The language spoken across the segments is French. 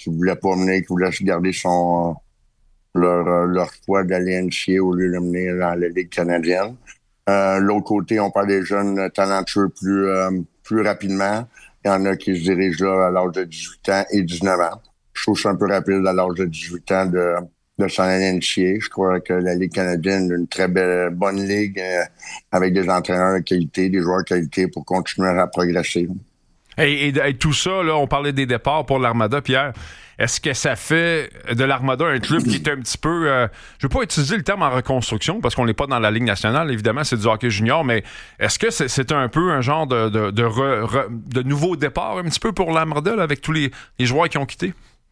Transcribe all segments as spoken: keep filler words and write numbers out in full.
qui voulaient pas venir, qui voulaient se garder son leur, euh, leur choix d'aller N C A au lieu de venir dans la Ligue canadienne. Euh, l'autre côté, on parle des jeunes talentueux plus euh, plus rapidement. Il y en a qui se dirigent là à l'âge de dix-huit ans et dix-neuf ans. Je trouve ça un peu rapide à l'âge de dix-huit ans de, de s'en aller N C A. Je crois que la Ligue canadienne est une très belle, bonne ligue euh, avec des entraîneurs de qualité, des joueurs de qualité pour continuer à progresser. Et, et, et tout ça, là, on parlait des départs pour l'Armada, Pierre. Est-ce que ça fait de l'Armada un club qui est un petit peu... Euh, je ne veux pas utiliser le terme en reconstruction, parce qu'on n'est pas dans la Ligue nationale, évidemment, c'est du hockey junior, mais est-ce que c'est, c'est un peu un genre de, de, de, re, re, de nouveau départ un petit peu pour l'Armada, là, avec tous les, les joueurs qui ont quitté?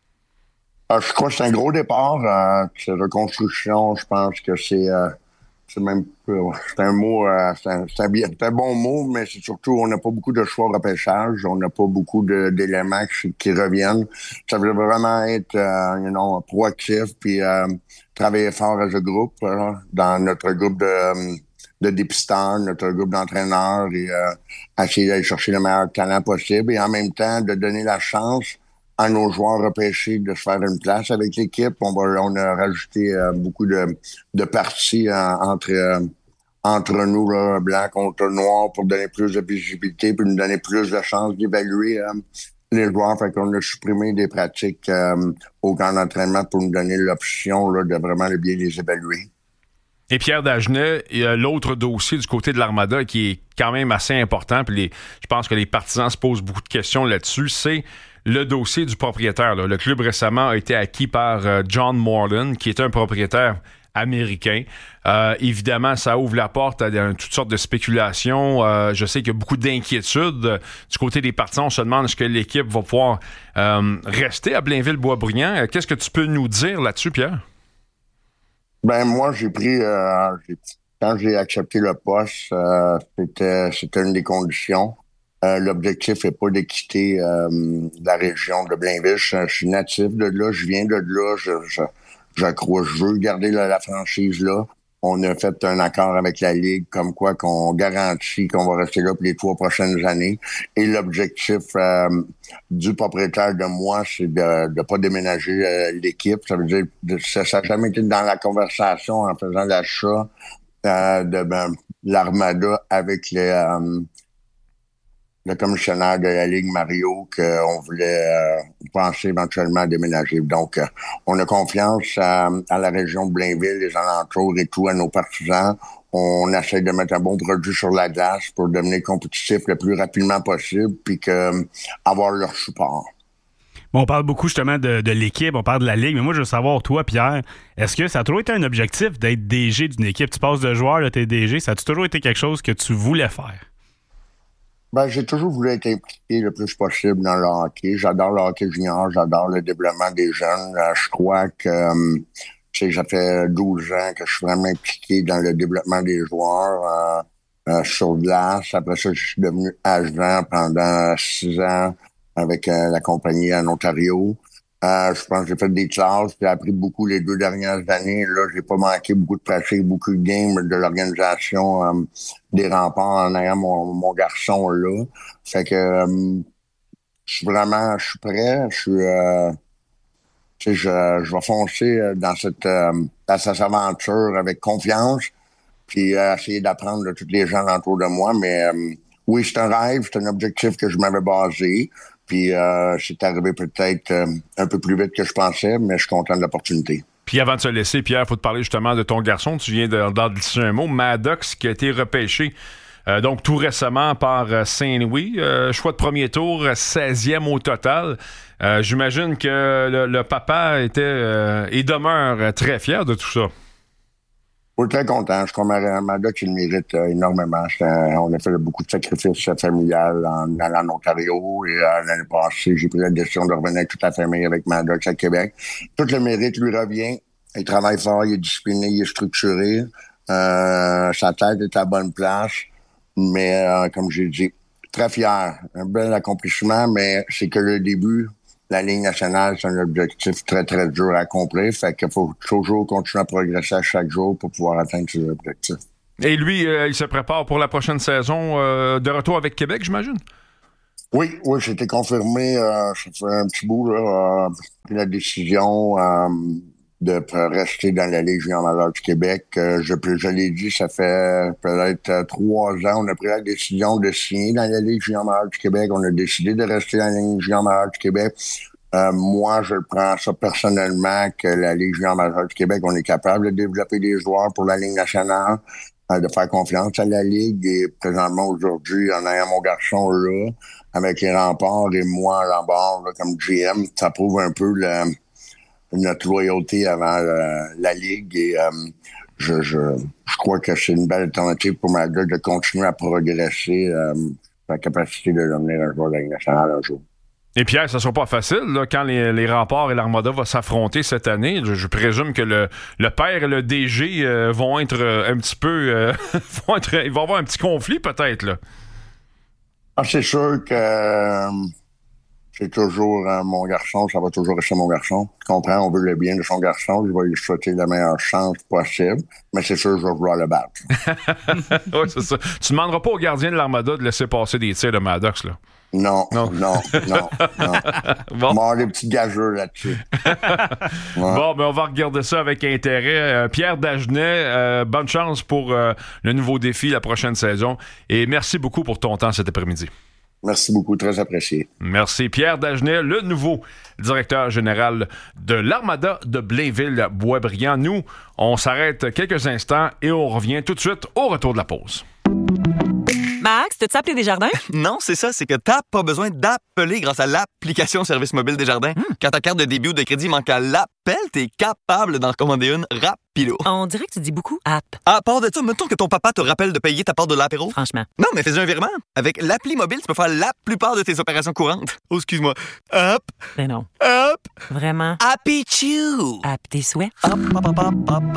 Euh, je crois que c'est un gros départ. Euh, cette reconstruction, je pense que c'est... Euh, c'est même c'est un mot, euh, c'est, un, c'est, un, c'est un bon mot, mais c'est surtout, on n'a pas beaucoup de choix au repêchage, on n'a pas beaucoup de, d'éléments qui, qui reviennent. Ça veut vraiment être, euh, you know, proactif, puis euh, travailler fort as a groupe, euh, dans notre groupe de, de dépisteurs, notre groupe d'entraîneurs, et euh, essayer d'aller chercher le meilleur talent possible, et en même temps, de donner la chance à nos joueurs repêchés de se faire une place avec l'équipe. On va, on a rajouté euh, beaucoup de, de parties euh, entre euh, entre nous, là, blanc contre noir, pour donner plus de visibilité, pour nous donner plus de chances d'évaluer euh, les joueurs. Fait qu'on a supprimé des pratiques euh, au camp d'entraînement pour nous donner l'option là, de vraiment bien les évaluer. Et Pierre Dagenet, il y a l'autre dossier du côté de l'Armada qui est quand même assez important, puis les, je pense que les partisans se posent beaucoup de questions là-dessus, c'est le dossier du propriétaire. Là. Le club récemment a été acquis par euh, John Moreland, qui est un propriétaire américain. Euh, évidemment, ça ouvre la porte à, à toutes sortes de spéculations. Euh, je sais qu'il y a beaucoup d'inquiétudes. Euh, du côté des partisans, on se demande est-ce que l'équipe va pouvoir euh, rester à Blainville-Boisbriand. Euh, qu'est-ce que tu peux nous dire là-dessus, Pierre? Ben moi, j'ai pris... Euh, j'ai, quand j'ai accepté le poste, euh, c'était, c'était une des conditions. Euh, l'objectif n'est pas de quitter euh, la région de Blainville. Je, je suis natif de là, je viens de là, je, je, je crois, je veux garder la, la franchise là. On a fait un accord avec la Ligue comme quoi qu'on garantit qu'on va rester là pour les trois prochaines années. Et l'objectif euh, du propriétaire de moi, c'est de ne pas déménager euh, l'équipe. Ça veut dire que ça n'a jamais été dans la conversation en faisant l'achat euh, de ben, l'Armada avec les... Euh, le commissionnaire de la Ligue, Mario, qu'on voulait euh, penser éventuellement à déménager. Donc, euh, on a confiance à, à la région de Blainville, les alentours et tout, à nos partisans. On essaie de mettre un bon produit sur la glace pour devenir compétitif le plus rapidement possible, puis que, euh, avoir leur support. Bon, on parle beaucoup justement de, de l'équipe, on parle de la Ligue, mais moi, je veux savoir, toi, Pierre, est-ce que ça a toujours été un objectif d'être D G d'une équipe? Tu passes de joueur, là, t'es D G, ça a toujours été quelque chose que tu voulais faire? Ben, j'ai toujours voulu être impliqué le plus possible dans le hockey. J'adore le hockey junior, j'adore le développement des jeunes. Je crois que, euh, tu sais, ça fait douze ans que je suis vraiment impliqué dans le développement des joueurs euh, euh, sur glace. Après ça, je suis devenu agent pendant six ans avec euh, la compagnie en Ontario. Euh, je pense que j'ai fait des classes, j'ai appris beaucoup les deux dernières années. Là, j'ai pas manqué beaucoup de pratique, beaucoup de games de l'organisation euh, des remparts en ayant mon, mon garçon là. Fait que euh, je suis vraiment, je suis prêt. Je suis, euh, tu sais, je, je vais foncer dans cette, euh, dans cette aventure avec confiance, puis euh, essayer d'apprendre de tous les gens autour de moi. Mais euh, oui, c'est un rêve, c'est un objectif que je m'avais basé. Puis euh, c'est arrivé peut-être euh, un peu plus vite que je pensais, mais je suis content de l'opportunité. Puis avant de se laisser, Pierre, il faut te parler justement de ton garçon. Tu viens de, d'en glisser un mot. Maddox, qui a été repêché euh, donc tout récemment par euh, Saint-Louis. Euh, choix de premier tour, seizième au total. Euh, j'imagine que le, le papa était euh, et demeure très fier de tout ça. Je suis très content. Je crois que Maddox, il mérite euh, énormément. Un, on a fait beaucoup de sacrifices familiales en allant en Ontario. Et euh, l'année passée, j'ai pris la décision de revenir avec toute la famille avec Maddox à Québec. Tout le mérite lui revient. Il travaille fort, il est discipliné, il est structuré. Euh, sa tête est à la bonne place. Mais euh, comme j'ai dit, très fier. Un bel accomplissement, mais c'est que le début. La Ligue nationale, c'est un objectif très, très dur à accomplir. Fait qu'il faut toujours continuer à progresser à chaque jour pour pouvoir atteindre ces objectifs. Et lui, euh, il se prépare pour la prochaine saison euh, de retour avec Québec, j'imagine? Oui, oui, c'était confirmé. Euh, ça fait un petit bout, là, euh, la décision euh, de rester dans la Ligue junior majeure du Québec. Euh, je, je l'ai dit, ça fait peut-être euh, trois ans. On a pris la décision de signer dans la Ligue junior majeure du Québec. On a décidé de rester dans la Ligue junior majeure du Québec. Euh, moi, je prends ça personnellement que la Ligue junior majeure du Québec, on est capable de développer des joueurs pour la Ligue nationale, euh, de faire confiance à la Ligue. Et présentement, aujourd'hui, en ayant mon garçon là, avec les remparts et moi à l'embord comme G M, ça prouve un peu le, notre loyauté avant le, la Ligue. Et euh, je, je, je crois que c'est une belle alternative pour McGirt de continuer à progresser euh, la capacité de devenir un joueur de la Ligue nationale un jour. Et Pierre, ça sera pas facile là, quand les, les Remparts et l'Armada vont s'affronter cette année. Je, je présume que le, le père et le D G euh, vont être euh, un petit peu... Euh, vont être, ils vont avoir un petit conflit peut-être, là. Ah, c'est sûr que euh, c'est toujours euh, mon garçon, ça va toujours rester mon garçon. Tu comprends, on veut le bien de son garçon, je vais lui souhaiter la meilleure chance possible, mais c'est sûr que je vais vouloir le battre. Oui, c'est ça. Tu demanderas pas au gardien de l'Armada de laisser passer des tirs de Maddox, là. Non, non, non, non. non. Bon. On va avoir des petits gageux là-dessus. Ouais. Bon, ben on va regarder ça avec intérêt. Euh, Pierre Dagenet, euh, bonne chance pour euh, le nouveau défi la prochaine saison. Et merci beaucoup pour ton temps cet après-midi. Merci beaucoup, très apprécié. Merci. Pierre Dagenet, le nouveau directeur général de l'Armada de Blainville-Boisbriand. Nous, on s'arrête quelques instants et on revient tout de suite au retour de la pause. Max, t'as-tu appelé Desjardins? Non, c'est ça, c'est que t'as pas besoin d'appeler grâce à l'application Service mobile Desjardins. Mm. Quand ta carte de débit ou de crédit manque à l'appel, t'es capable d'en recommander une rapido. On dirait que tu dis beaucoup app. À part de ça, mettons que ton papa te rappelle de payer ta part de l'apéro. Franchement. Non, mais fais un virement. Avec l'appli mobile, tu peux faire la plupart de tes opérations courantes. Oh, excuse-moi. Hop. Ben non. Hop. Vraiment. Happy Chew. App tes souhaits. Hop, hop, hop, hop, hop.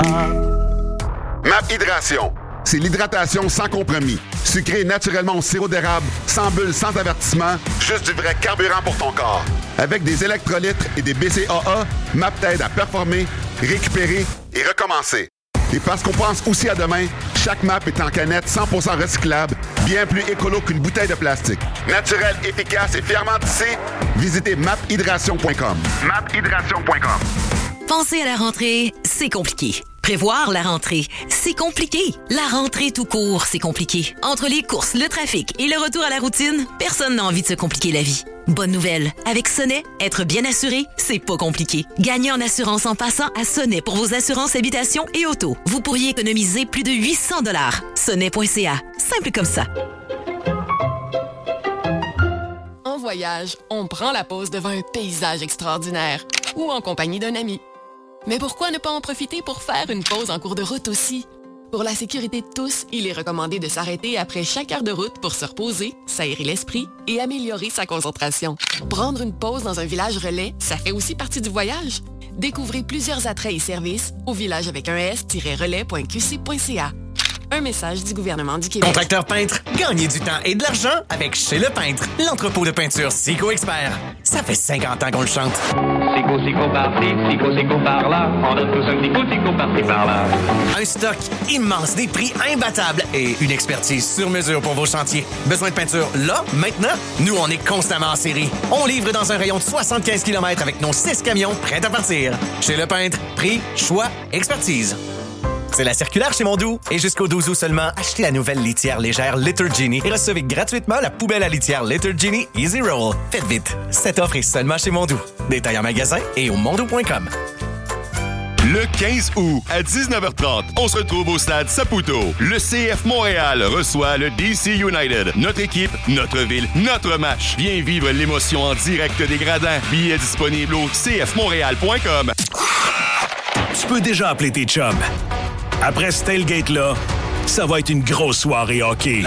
MAP Hydration. C'est l'hydratation sans compromis. Sucré naturellement au sirop d'érable, sans bulles, sans avertissement, juste du vrai carburant pour ton corps. Avec des électrolytes et des B C A A, MAP t'aide à performer, récupérer et recommencer. Et parce qu'on pense aussi à demain, chaque MAP est en canette cent pour cent recyclable, bien plus écolo qu'une bouteille de plastique. Naturel, efficace et fièrement tissé, visitez map hydration point com. map hydration point com. Penser à la rentrée, c'est compliqué. Prévoir la rentrée, c'est compliqué. La rentrée tout court, c'est compliqué. Entre les courses, le trafic et le retour à la routine, personne n'a envie de se compliquer la vie. Bonne nouvelle, avec Sonnet, être bien assuré, c'est pas compliqué. Gagnez en assurance en passant à Sonnet pour vos assurances habitation et auto. Vous pourriez économiser plus de huit cents dollars. Sonnet point c a. Simple comme ça. En voyage, on prend la pause devant un paysage extraordinaire ou en compagnie d'un ami. Mais pourquoi ne pas en profiter pour faire une pause en cours de route aussi? Pour la sécurité de tous, il est recommandé de s'arrêter après chaque heure de route pour se reposer, s'aérer l'esprit et améliorer sa concentration. Prendre une pause dans un village relais, ça fait aussi partie du voyage. Découvrez plusieurs attraits et services au village avec un s-relais point q c point c a. Un message du gouvernement du Québec. Contracteur peintre, gagnez du temps et de l'argent avec Chez Le Peintre, l'entrepôt de peinture Sico Expert. Ça fait cinquante ans qu'on le chante. Sico, Sico par-ci, Sico, Sico par-là. On donne tous un petit coup, Sico par-ci, par-là. Un stock immense, des prix imbattables et une expertise sur mesure pour vos chantiers. Besoin de peinture là, maintenant? Nous, on est constamment en série. On livre dans un rayon de soixante-quinze kilomètres avec nos six camions prêts à partir. Chez Le Peintre, prix, choix, expertise. C'est la circulaire chez Mondou. Et jusqu'au douze août seulement, achetez la nouvelle litière légère Litter Genie et recevez gratuitement la poubelle à litière Litter Genie Easy Roll. Faites vite. Cette offre est seulement chez Mondou. Détail en magasin et au mondou point com. Le quinze août, à dix-neuf heures trente, on se retrouve au stade Saputo. Le C F Montréal reçoit le D C United. Notre équipe, notre ville, notre match. Viens vivre l'émotion en direct des gradins. Billets disponibles au c f montréal point com. Tu peux déjà appeler tes chums. Après ce tailgate-là, ça va être une grosse soirée hockey.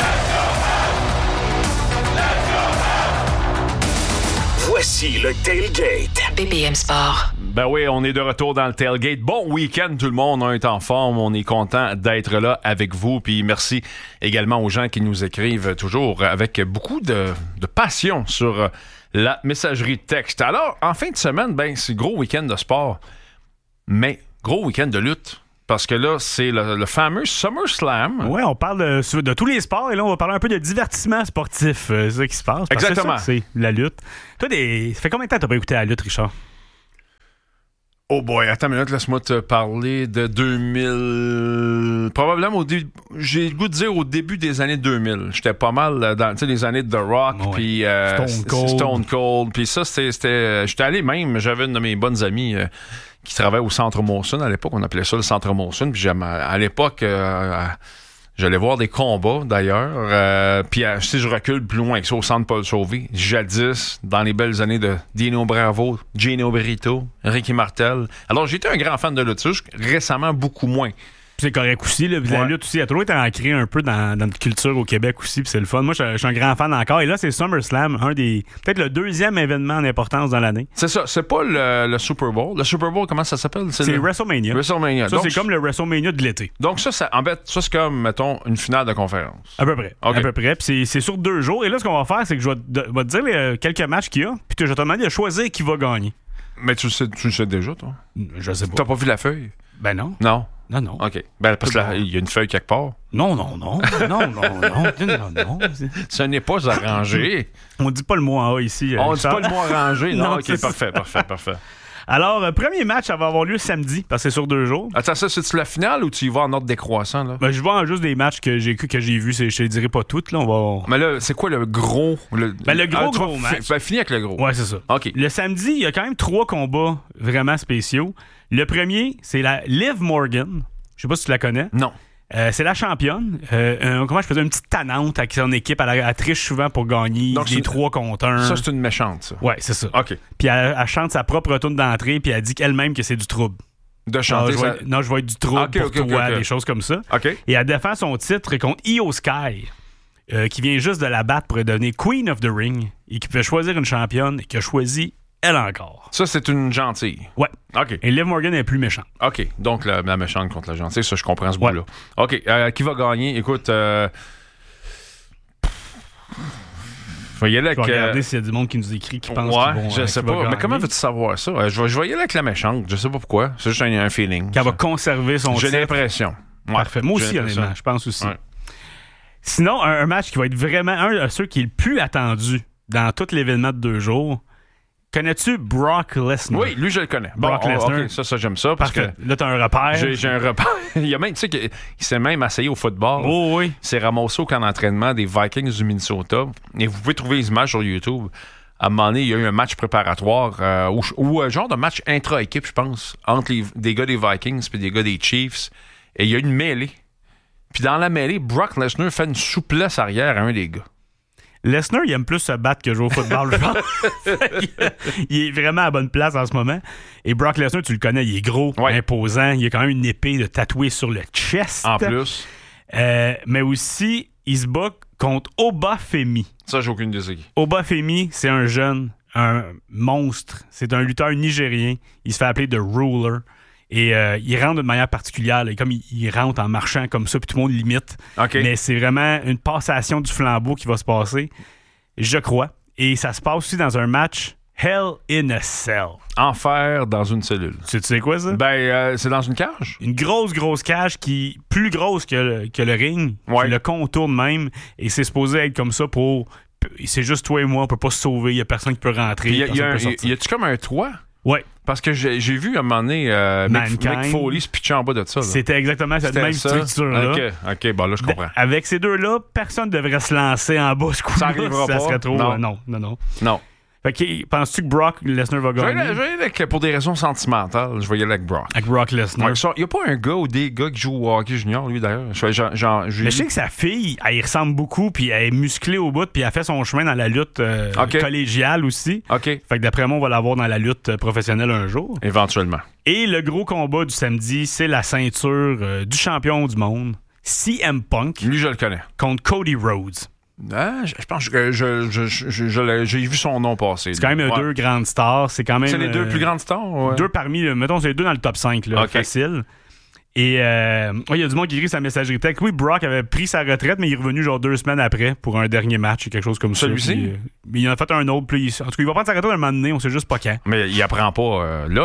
Voici le tailgate. B P M Sport. Ben oui, on est de retour dans le tailgate. Bon week-end tout le monde, on est en forme, on est content d'être là avec vous. Puis merci également aux gens qui nous écrivent toujours avec beaucoup de, de passion sur la messagerie texte. Alors, en fin de semaine, ben c'est gros week-end de sport, mais gros week-end de lutte. parce que là, c'est le, le fameux SummerSlam. Oui, on parle de, de tous les sports et là, on va parler un peu de divertissement sportif. Euh, c'est ça qui se passe. Exactement. C'est, ça, c'est la lutte. Toi, des... ça fait combien de temps que tu n'as pas écouté la lutte, Richard? Oh boy, attends une minute, laisse-moi te parler de deux mille... Probablement au début... J'ai le goût de dire au début des années deux mille. J'étais pas mal dans les années de The Rock, ouais. puis euh, Stone Cold. Stone Cold. Puis ça, c'était... c'était... J'étais allé même, j'avais une de mes bonnes amies euh, qui travaillait au Centre Molson à l'époque. On appelait ça le Centre Molson. Puis à l'époque... Euh, J'allais voir des combats, d'ailleurs. Euh, puis, euh, si je recule plus loin que ça, au Centre Paul Sauvé, jadis, dans les belles années de Dino Bravo, Gino Brito, Ricky Martel. Alors, j'étais un grand fan de lutte. Récemment, beaucoup moins. C'est correct aussi. Là. La lutte aussi a toujours été ancrée un peu dans, dans notre culture au Québec aussi. Puis c'est le fun. Moi, je, je suis un grand fan encore. Et là, c'est SummerSlam, un des peut-être le deuxième événement en importance dans l'année. C'est ça. C'est pas le, le Super Bowl. Le Super Bowl, comment ça s'appelle? C'est, c'est le... WrestleMania. WrestleMania. Ça, donc, c'est comme le WrestleMania de l'été. Donc ça, ça, en fait, ça, c'est comme, mettons, une finale de conférence. À peu près. Okay. À peu près. Puis c'est, c'est sur deux jours. Et là, ce qu'on va faire, c'est que je vais te, vais te dire les, quelques matchs qu'il y a. Puis je vais te demander de choisir qui va gagner. Mais tu le sais, tu le sais déjà, toi? Je sais pas. T'as pas vu la feuille? Ben non. Non. Non, non. OK. Ben, parce qu'il y a une feuille quelque part. Non, non, non. Non, non, non. non, non. Ce n'est pas arrangé. On dit pas le mot en A ici. On dit pas le mot arrangé. Non, non OK, parfait, parfait, parfait. Alors, euh, premier match, ça va avoir lieu samedi, parce que c'est sur deux jours. Attends, ça, c'est-tu la finale ou tu y vas en ordre décroissant, là? Ben, je vois juste des matchs que j'ai, que j'ai vus. Je te dirai pas toutes, là. On va... Mais là, c'est quoi le gros... Le, ben, le gros, ah, gros fi- match. Ben, fini avec le gros. Ouais, c'est ça. OK. Le samedi, il y a quand même trois combats vraiment spéciaux. Le premier, c'est la Liv Morgan. Je sais pas si tu la connais. Non. Euh, c'est la championne. Euh, euh, comment je faisais une petite tannante avec son équipe. Elle, elle triche souvent pour gagner Donc, des c'est- trois contre un. Ça, c'est une méchante, ça. Ouais, c'est ça. OK. Puis elle, elle chante sa propre tune d'entrée, puis elle dit qu'elle-même que c'est du trouble. De chanter, non, je vais, ça... non, je vais être du trouble Ok, pour ok, toi, ok, ok. des choses comme ça. OK. Et elle défend son titre contre Io Sky, euh, qui vient juste de la battre pour devenir Queen of the Ring, et qui peut choisir une championne, et qui a choisi elle encore. Ça, c'est une gentille. Ouais. OK. Et Liv Morgan est plus méchante. OK. Donc, la, la méchante contre la gentille, ça, je comprends ce Ouais. bout-là. OK. Euh, qui va gagner? Écoute... Euh... Je vais y aller avec... Je vais regarder euh, s'il y a du monde qui nous écrit, qui pense Ouais, qu'ils vont, je euh, sais qui va pas. Mais gagner. comment veux-tu savoir ça? Euh, je, vais, je vais y aller avec la méchante. Je sais pas pourquoi. C'est juste un, un feeling. Qu'elle va conserver son J'ai titre. l'impression. Ouais. Parfait. Moi J'ai aussi, l'impression. honnêtement. Je pense aussi. Ouais. Sinon, un, un match qui va être vraiment un de ceux qui est le plus attendu dans tout l'événement de deux jours. Connais-tu Brock Lesnar? Oui, lui, je le connais. Bon, Brock on- Lesnar. OK, ça, ça, j'aime ça. Parce Parfait. que Là, t'as un repère. j'ai, j'ai un repère. Il y a même, tu sais, qu'il il s'est même essayé au football. Oh oui. Il s'est ramassé au camp d'entraînement des Vikings du Minnesota. Et vous pouvez trouver les images sur YouTube. À un moment donné, il y a eu un match préparatoire euh, ou, ou un genre de match intra-équipe, je pense, entre les, des gars des Vikings et des gars des Chiefs. Et il y a eu une mêlée. Puis dans la mêlée, Brock Lesnar fait une souplesse arrière à un des gars. Lesnar, il aime plus se battre que jouer au football, je pense. Il est vraiment à la bonne place en ce moment. Et Brock Lesnar, tu le connais, il est gros, Ouais. imposant. Il a quand même une épée de tatouée sur le chest. En plus, Euh, mais aussi, il se bat contre Obafemi. ça, j'ai aucune idée c'est qui. Obafemi, c'est un jeune, un monstre. C'est un lutteur nigérien. Il se fait appeler The Ruler. Et euh, il rentre d'une manière particulière. là. Comme il, il rentre en marchant comme ça, puis tout le monde l'imite. OK. Mais c'est vraiment une passation du flambeau qui va se passer, je crois. Et ça se passe aussi dans un match Hell in a Cell. Enfer dans une cellule. Tu sais, tu sais quoi, ça? Ben, euh, c'est dans une cage? Une grosse, grosse cage qui plus grosse que le, que le ring, Ouais. qui le contourne même. Et c'est supposé être comme ça pour... C'est juste toi et moi, on peut pas se sauver. Il y a personne qui peut rentrer. Puis, y a- y a personne un- peut sortir. y a-tu comme un toit? Ouais. Parce que j'ai, j'ai vu à un moment donné euh, Mick, Mankind. Mick Foley se pitcher en bas de ça. Là. C'était exactement cette C'était même ça? structure-là. OK, OK, bon là, je comprends. Avec ces deux-là, personne ne devrait se lancer en bas ce coup-là. Ça arrivera ça pas? serait trop... Non. euh, non, non, non. Non. Fait que, penses-tu que Brock Lesnar va Je vais gagner? aller- je vais aller avec, pour des raisons sentimentales, je vais y aller avec Brock. Avec Brock Lesnar. Il n'y a pas un gars ou des gars qui jouent au hockey junior, lui, d'ailleurs. Je, genre, genre, j'ai- Mais je sais que sa fille, elle y ressemble beaucoup, puis elle est musclée au bout, puis elle fait son chemin dans la lutte euh, OK. collégiale aussi. OK, Fait que d'après moi, on va la voir dans la lutte euh, professionnelle un jour. éventuellement. Et le gros combat du samedi, c'est la ceinture euh, du champion du monde, C M Punk, Lui, je le connais. contre Cody Rhodes. Ah, je, je pense que je, je, je, je- je l'ai- j'ai vu son nom passer. C'est quand même Ouais. deux grandes stars. C'est quand même. C'est les deux euh, plus grandes stars? Ouais. Deux parmi, euh, mettons, c'est les deux dans le top cinq, là, OK. facile. Et euh, ouais, il y a du monde qui écrit sa messagerie texte. Oui, Brock avait pris sa retraite, mais il est revenu genre deux semaines après pour un dernier match, quelque chose comme Celui-ci? ça. Puis, euh, mais il en a fait un autre. Puis, il- en tout cas, il va prendre sa retraite un moment donné, on sait juste pas quand. Mais il apprend pas euh, là, là.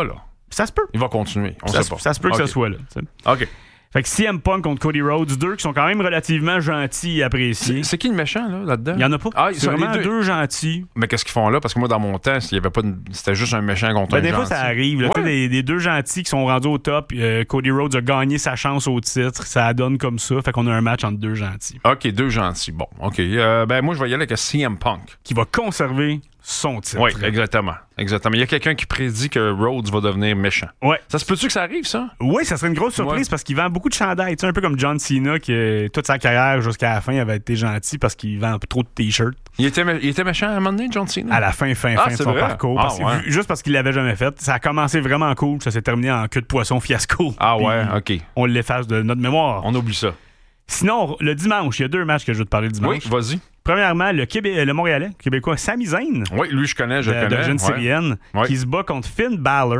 Ça se peut. Il va continuer. On ça, sait pas. Ça se peut okay. que ça soit là. T'sais. OK. Fait que C M Punk contre Cody Rhodes, deux qui sont quand même relativement gentils et appréciés. C'est, c'est qui le méchant, là, là-dedans? Il y en a pas. Ah, c'est vraiment deux. deux gentils. Mais qu'est-ce qu'ils font là? Parce que moi, dans mon temps, il y avait pas de... c'était juste un méchant contre ben, un des gentil. Des fois, ça arrive. Là, ouais. des, des deux gentils qui sont rendus au top. Euh, Cody Rhodes a gagné sa chance au titre. Ça donne comme ça. Fait qu'on a un match entre deux gentils. OK, deux gentils. Bon, OK. Euh, ben moi, je vais y aller avec C M Punk. Qui va conserver son titre. Oui, exactement. Exactement. Il y a quelqu'un qui prédit que Rhodes va devenir méchant. Ouais. Ça se peut-tu que ça arrive, ça? Oui, ça serait une grosse surprise ouais. parce qu'il vend beaucoup de chandails. Tu sais, un peu comme John Cena, qui toute sa carrière jusqu'à la fin avait été gentil parce qu'il vend trop de t-shirts. Il était, mé- il était méchant à un moment donné, John Cena? À la fin, fin, ah, fin de son vrai? parcours. Ah, Parce ouais. que, juste parce qu'il l'avait jamais fait. Ça a commencé vraiment cool. Ça s'est terminé en queue de poisson fiasco. Ah ouais, OK. On l'efface de notre mémoire. On oublie ça. Sinon, le dimanche, il y a deux matchs que je veux te parler le dimanche. Oui, vas-y. Premièrement, le, Québé- le Montréalais, Québécois, Sami Zayn. Oui, lui, je connais, je de, le connais. D'origine ouais. syrienne, ouais. qui se bat contre Finn Balor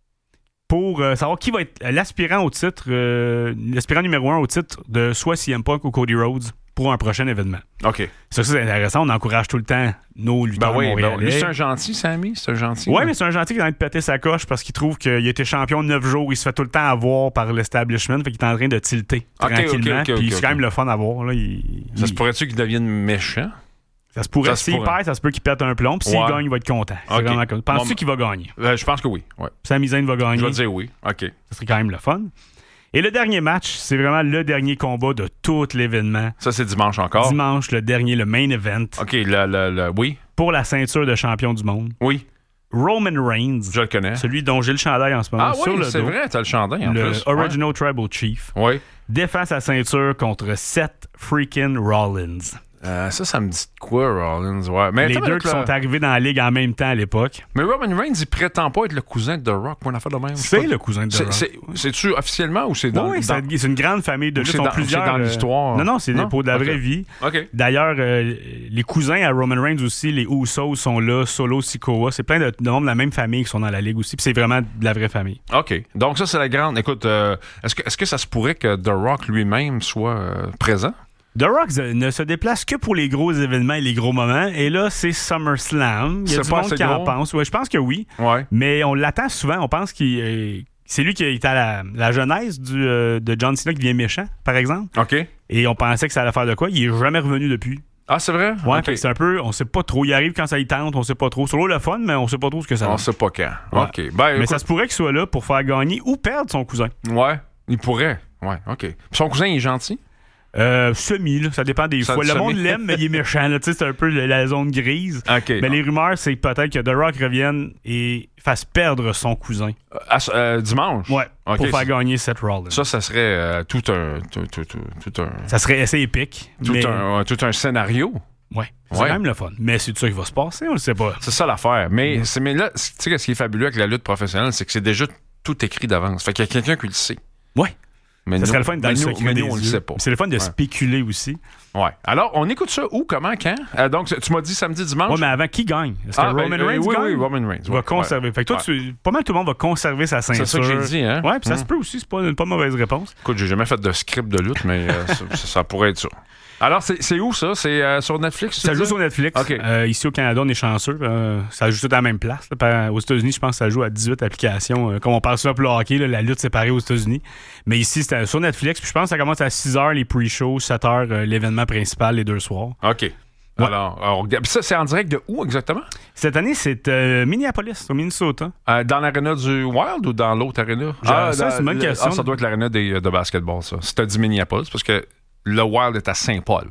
pour euh, savoir qui va être l'aspirant au titre, euh, l'aspirant numéro un au titre de soit C M Punk ou Cody Rhodes pour un prochain événement. OK. Ça, c'est intéressant. On encourage tout le temps nos lutteurs ben oui, montréalais. Ben, lui, c'est un gentil, Sami? C'est un gentil? Oui, hein? mais c'est un gentil qui est en train de péter sa coche parce qu'il trouve qu'il a été champion de neuf jours. Il se fait tout le temps avoir par l'establishment. Fait qu'il est en train de tilter okay, tranquillement. Okay, okay, puis okay, c'est quand même le fun à voir. Là. Il, ça il... se pourrait-tu qu'il devienne méchant? Ça se pourrait. Ça se s'il pourrait. perd, ça se peut qu'il pète un plomb. Puis s'il ouais. gagne, il va être content. Okay. Vraiment... Penses-tu bon, qu'il va gagner? Euh, je pense que oui. Ouais. Sami Zayn va gagner. Je vais dire oui. OK. Ça serait quand même le fun. Et le dernier match, c'est vraiment le dernier combat de tout l'événement. Ça, c'est dimanche encore? Dimanche, le dernier, le main event. OK, le, le, le, oui. Pour la ceinture de champion du monde. Oui. Roman Reigns. Je le connais. Celui dont j'ai le chandail en ce moment. Ah sur oui, le c'est dos. vrai, t'as le chandail en le plus. Original ouais. Tribal Chief. Oui. Défend sa ceinture contre Seth freaking Rollins. Euh, ça, ça me dit de quoi, Rollins? Ouais. Mais les deux qui le... sont arrivés dans la ligue en même temps à l'époque. Mais Roman Reigns, il prétend pas être le cousin de The Rock. Pour une affaire de même. C'est pas... le cousin de The c'est, Rock. C'est, c'est-tu officiellement ou c'est dans... Oui, dans... c'est une grande famille de lutte. C'est, sont dans, plusieurs, c'est dans l'histoire? Non, non, c'est pour de la okay. vraie vie. OK. D'ailleurs, euh, les cousins à Roman Reigns aussi, les Usos sont là, Solo Sikoa. C'est plein de, de membres de la même famille qui sont dans la ligue aussi. Puis c'est vraiment de la vraie famille. OK. Donc ça, c'est la grande... Écoute, euh, est-ce, que, est-ce que ça se pourrait que The Rock lui-même soit euh, présent? The Rock ne se déplace que pour les gros événements et les gros moments. Et là, c'est SummerSlam. Il y a c'est du pas monde qui gros. en pense. Ouais, je pense que oui. Ouais. Mais on l'attend souvent. On pense qu'il est... c'est lui qui est à la, la genèse du, euh, de John Cena qui devient méchant, par exemple. OK. Et on pensait que ça allait faire de quoi. Il est jamais revenu depuis. Ah, c'est vrai? Ouais, okay. c'est un peu... On sait pas trop. Il arrive quand ça y tente. On sait pas trop. C'est le fun, mais on sait pas trop ce que ça va. On sait pas quand. Ouais. OK. Ben, mais écoute... ça se pourrait qu'il soit là pour faire gagner ou perdre son cousin. Ouais. Il pourrait. Ouais, OK. Puis son cousin, il est gentil? Euh, semi, là, ça dépend des ça, fois. Le semi. monde l'aime, mais il est méchant. Là, c'est un peu la zone grise. Okay, mais bon. les rumeurs, c'est peut-être que The Rock revienne et fasse perdre son cousin. Euh, euh, dimanche? Ouais, okay, pour faire c'est... gagner Seth Rollins. Ça, ça serait euh, tout, un, tout, tout, tout, tout un... Ça serait assez épique. Tout, mais... un, euh, tout un scénario. Ouais, c'est ouais. quand même le fun. Mais c'est ça qui va se passer, on le sait pas. C'est ça l'affaire. Mais, c'est, mais là, tu sais, ce qui est fabuleux avec la lutte professionnelle, c'est que c'est déjà tout écrit d'avance. Fait qu'il y a quelqu'un qui le sait. Ouais. Mais ça nous, serait le fun dans le secret mais des nous, on yeux. le sait pas. C'est le fun de ouais. spéculer aussi. Ouais. Alors, on écoute ça où, comment, quand? Euh, donc, tu m'as dit samedi, dimanche? Ouais, mais avant, qui gagne? Est-ce que ah, Roman ben, Reigns oui, gagne? Oui, Roman Reigns. Va ouais, conserver. Ouais. Fait que toi, ouais. tu, pas mal tout le monde va conserver sa ceinture. C'est ça que j'ai dit, hein? Ouais, puis ça mmh. se peut aussi, c'est pas une pas mauvaise réponse. Écoute, j'ai jamais fait de script de lutte, mais euh, ça, ça pourrait être ça. Alors, c'est, c'est où ça? C'est euh, sur Netflix? Ça joue sur Netflix. Okay. Euh, ici au Canada, on est chanceux. Euh, ça joue tout à la même place. Là. Aux États-Unis, je pense que ça joue à dix-huit applications. Euh, comme on parle souvent pour le hockey, là, la lutte séparée aux États-Unis. Mais ici, c'est sur Netflix. Puis je pense que ça commence à six heures les pre-shows, sept heures euh, l'événement principal les deux soirs. OK. Ouais. Alors, alors, ça, c'est en direct de où exactement? Cette année, c'est euh, Minneapolis, au Minnesota. Euh, dans l'aréna du Wild ou dans l'autre aréna? Ah, ça, c'est une bonne le, question. Ah, ça doit être l'aréna des, de basketball, ça. Si t'as dit Minneapolis, parce que le Wild est à Saint-Paul.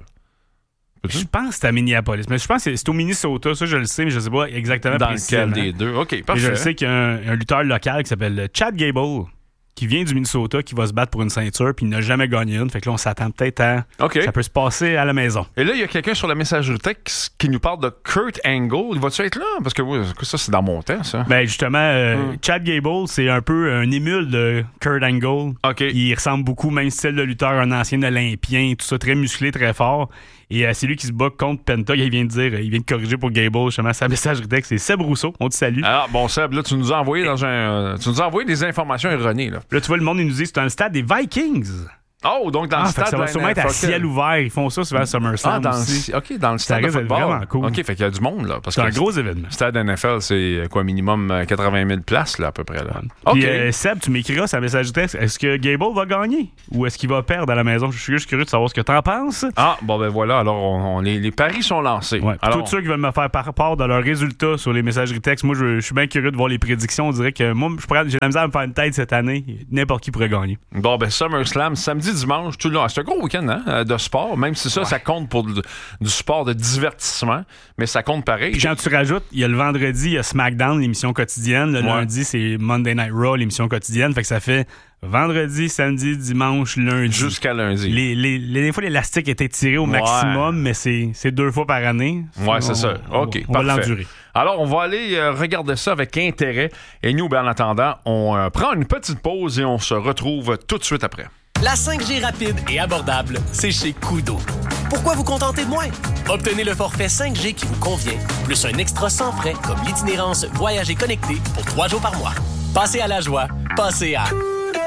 Je pense que c'est à Minneapolis. Mais je pense que c'est au Minnesota, ça je le sais, mais je ne sais pas exactement dans précisément. lequel des deux. OK, parfait. Et je le sais qu'il y a un, un lutteur local qui s'appelle Chad Gable, qui vient du Minnesota, qui va se battre pour une ceinture, puis il n'a jamais gagné une. Fait que là, on s'attend peut-être à... OK. Ça peut se passer à la maison. Et là, il y a quelqu'un sur la messagerie texte qui nous parle de Kurt Angle. Il va-tu être là? Parce que oui, ça, c'est dans mon temps, ça. Ben justement, euh, hum. Chad Gable, c'est un peu un émule de Kurt Angle. OK. Il ressemble beaucoup, même style de lutteur, un ancien olympien, tout ça, très musclé, très fort. Et euh, c'est lui qui se bat contre Penta. Il vient de dire, il vient de corriger pour Gable, justement, sa messagerie texte. C'est Seb Rousseau. On te salue. Alors, bon, Seb, là, tu nous as envoyé dans un. Tu nous as envoyé des informations erronées, là. Là, tu vois, le monde, il nous dit, c'est un stade des Vikings Oh, donc dans ah, le stade. Ça va sûrement être à ciel ouvert. Ils font ça souvent à SummerSlam. Ah, dans aussi. Le, OK, dans le stade ça de football. Vraiment cool. OK, fait qu'il y a du monde, là. C'est un gros événement. Le stade N F L, c'est quoi, minimum quatre-vingt mille places, là, à peu près. Là. Puis, OK. euh, Seb, tu m'écriras sa message de texte. Est-ce que Gable va gagner ou est-ce qu'il va perdre à la maison? Je suis juste curieux de savoir ce que t'en penses. Ah, bon, ben voilà. Alors, on, on, les, les paris sont lancés. Ouais. Alors, tous ceux qui veulent me faire part de leurs résultats sur les messageries textes, moi, je, je suis bien curieux de voir les prédictions. On dirait que moi, je pourrais, j'ai la misère à me faire une tête cette année. N'importe qui pourrait gagner. Bon, ben SummerSlam, samedi, dimanche, tout le long. C'est un gros week-end hein, de sport, même si ça, ouais. ça compte pour du, du sport de divertissement, mais ça compte pareil. Puis quand tu rajoutes, il y a le vendredi, il y a SmackDown, l'émission quotidienne. Le ouais. lundi, c'est Monday Night Raw, l'émission quotidienne. Fait que ça fait vendredi, samedi, dimanche, lundi. Jusqu'à lundi. Les, les, les, les fois, l'élastique était tiré au maximum, ouais. mais c'est, c'est deux fois par année. Ouais, c'est on, ça. OK, on parfait. va l'endurer. Alors, on va aller euh, regarder ça avec intérêt. Et nous, ben, en attendant, on euh, prend une petite pause et on se retrouve tout de suite après. La cinq G rapide et abordable, c'est chez Koodo. Pourquoi vous contenter de moins? Obtenez le forfait cinq G qui vous convient, plus un extra sans frais comme l'itinérance Voyager connecté pour trois jours par mois. Passez à la joie, passez à...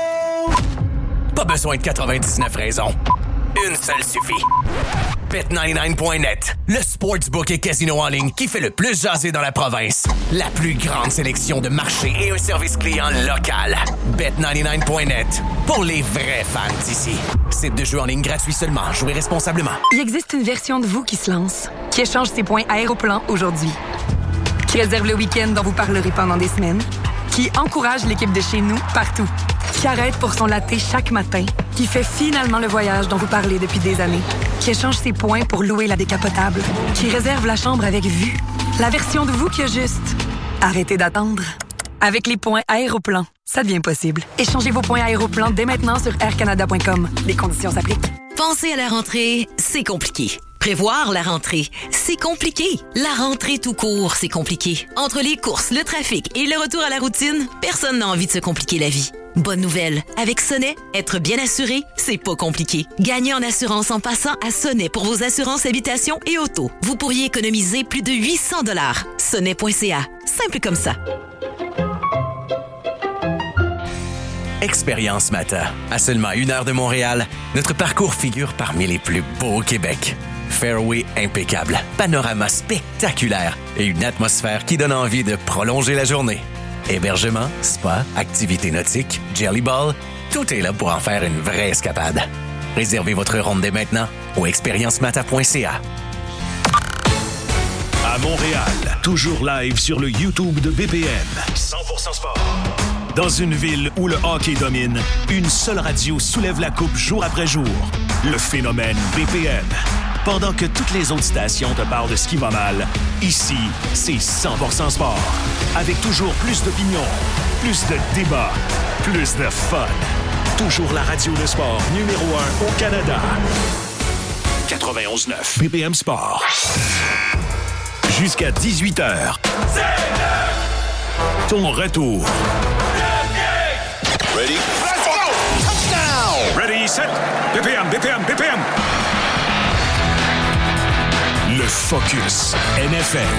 Pas besoin de quatre-vingt-dix-neuf raisons. Une seule suffit. Bet quatre-vingt-dix-neuf point net, le sportsbook et casino en ligne qui fait le plus jaser dans la province. La plus grande sélection de marchés et un service client local. Bet quatre-vingt-dix-neuf point net, pour les vrais fans d'ici. Site de jeu en ligne gratuit seulement. Jouez responsablement. Il existe une version de vous qui se lance, qui échange ses points Aéroplan aujourd'hui, qui réserve le week-end dont vous parlerez pendant des semaines, qui encourage l'équipe de chez nous partout, qui arrête pour son latte chaque matin, qui fait finalement le voyage dont vous parlez depuis des années, qui échange ses points pour louer la décapotable, qui réserve la chambre avec vue. La version de vous qui a juste arrêtez d'attendre. Avec les points Aéroplan, ça devient possible. Échangez vos points Aéroplan dès maintenant sur air canada point com. Les conditions s'appliquent. Penser à la rentrée, c'est compliqué. Prévoir la rentrée, c'est compliqué. La rentrée tout court, c'est compliqué. Entre les courses, le trafic et le retour à la routine, personne n'a envie de se compliquer la vie. Bonne nouvelle, avec Sonnet, être bien assuré, c'est pas compliqué. Gagnez en assurance en passant à Sonnet pour vos assurances habitation et auto. Vous pourriez économiser plus de huit cents dollars. Sonnet point c a, simple comme ça. Expérience Mata. À seulement une heure de Montréal, notre parcours figure parmi les plus beaux au Québec. Fairway impeccable, panorama spectaculaire et une atmosphère qui donne envie de prolonger la journée. Hébergement, spa, activités nautiques, jelly ball, tout est là pour en faire une vraie escapade. Réservez votre ronde dès maintenant au expérience mata point c a. À Montréal, toujours live sur le YouTube de B P M. cent pour cent sport. Dans une ville où le hockey domine, une seule radio soulève la coupe jour après jour. Le phénomène B P M. Pendant que toutes les autres stations te parlent de ce qui va mal, ici, c'est cent pour cent sport. Avec toujours plus d'opinions, plus de débats, plus de fun. Toujours la radio de sport numéro un au Canada. quatre-vingt-onze neuf B P M Sport. Jusqu'à dix-huit heures. Ton retour. Ready? Let's go! Touchdown! Ready, set, B P M, B P M, B P M. Le Focus N F L.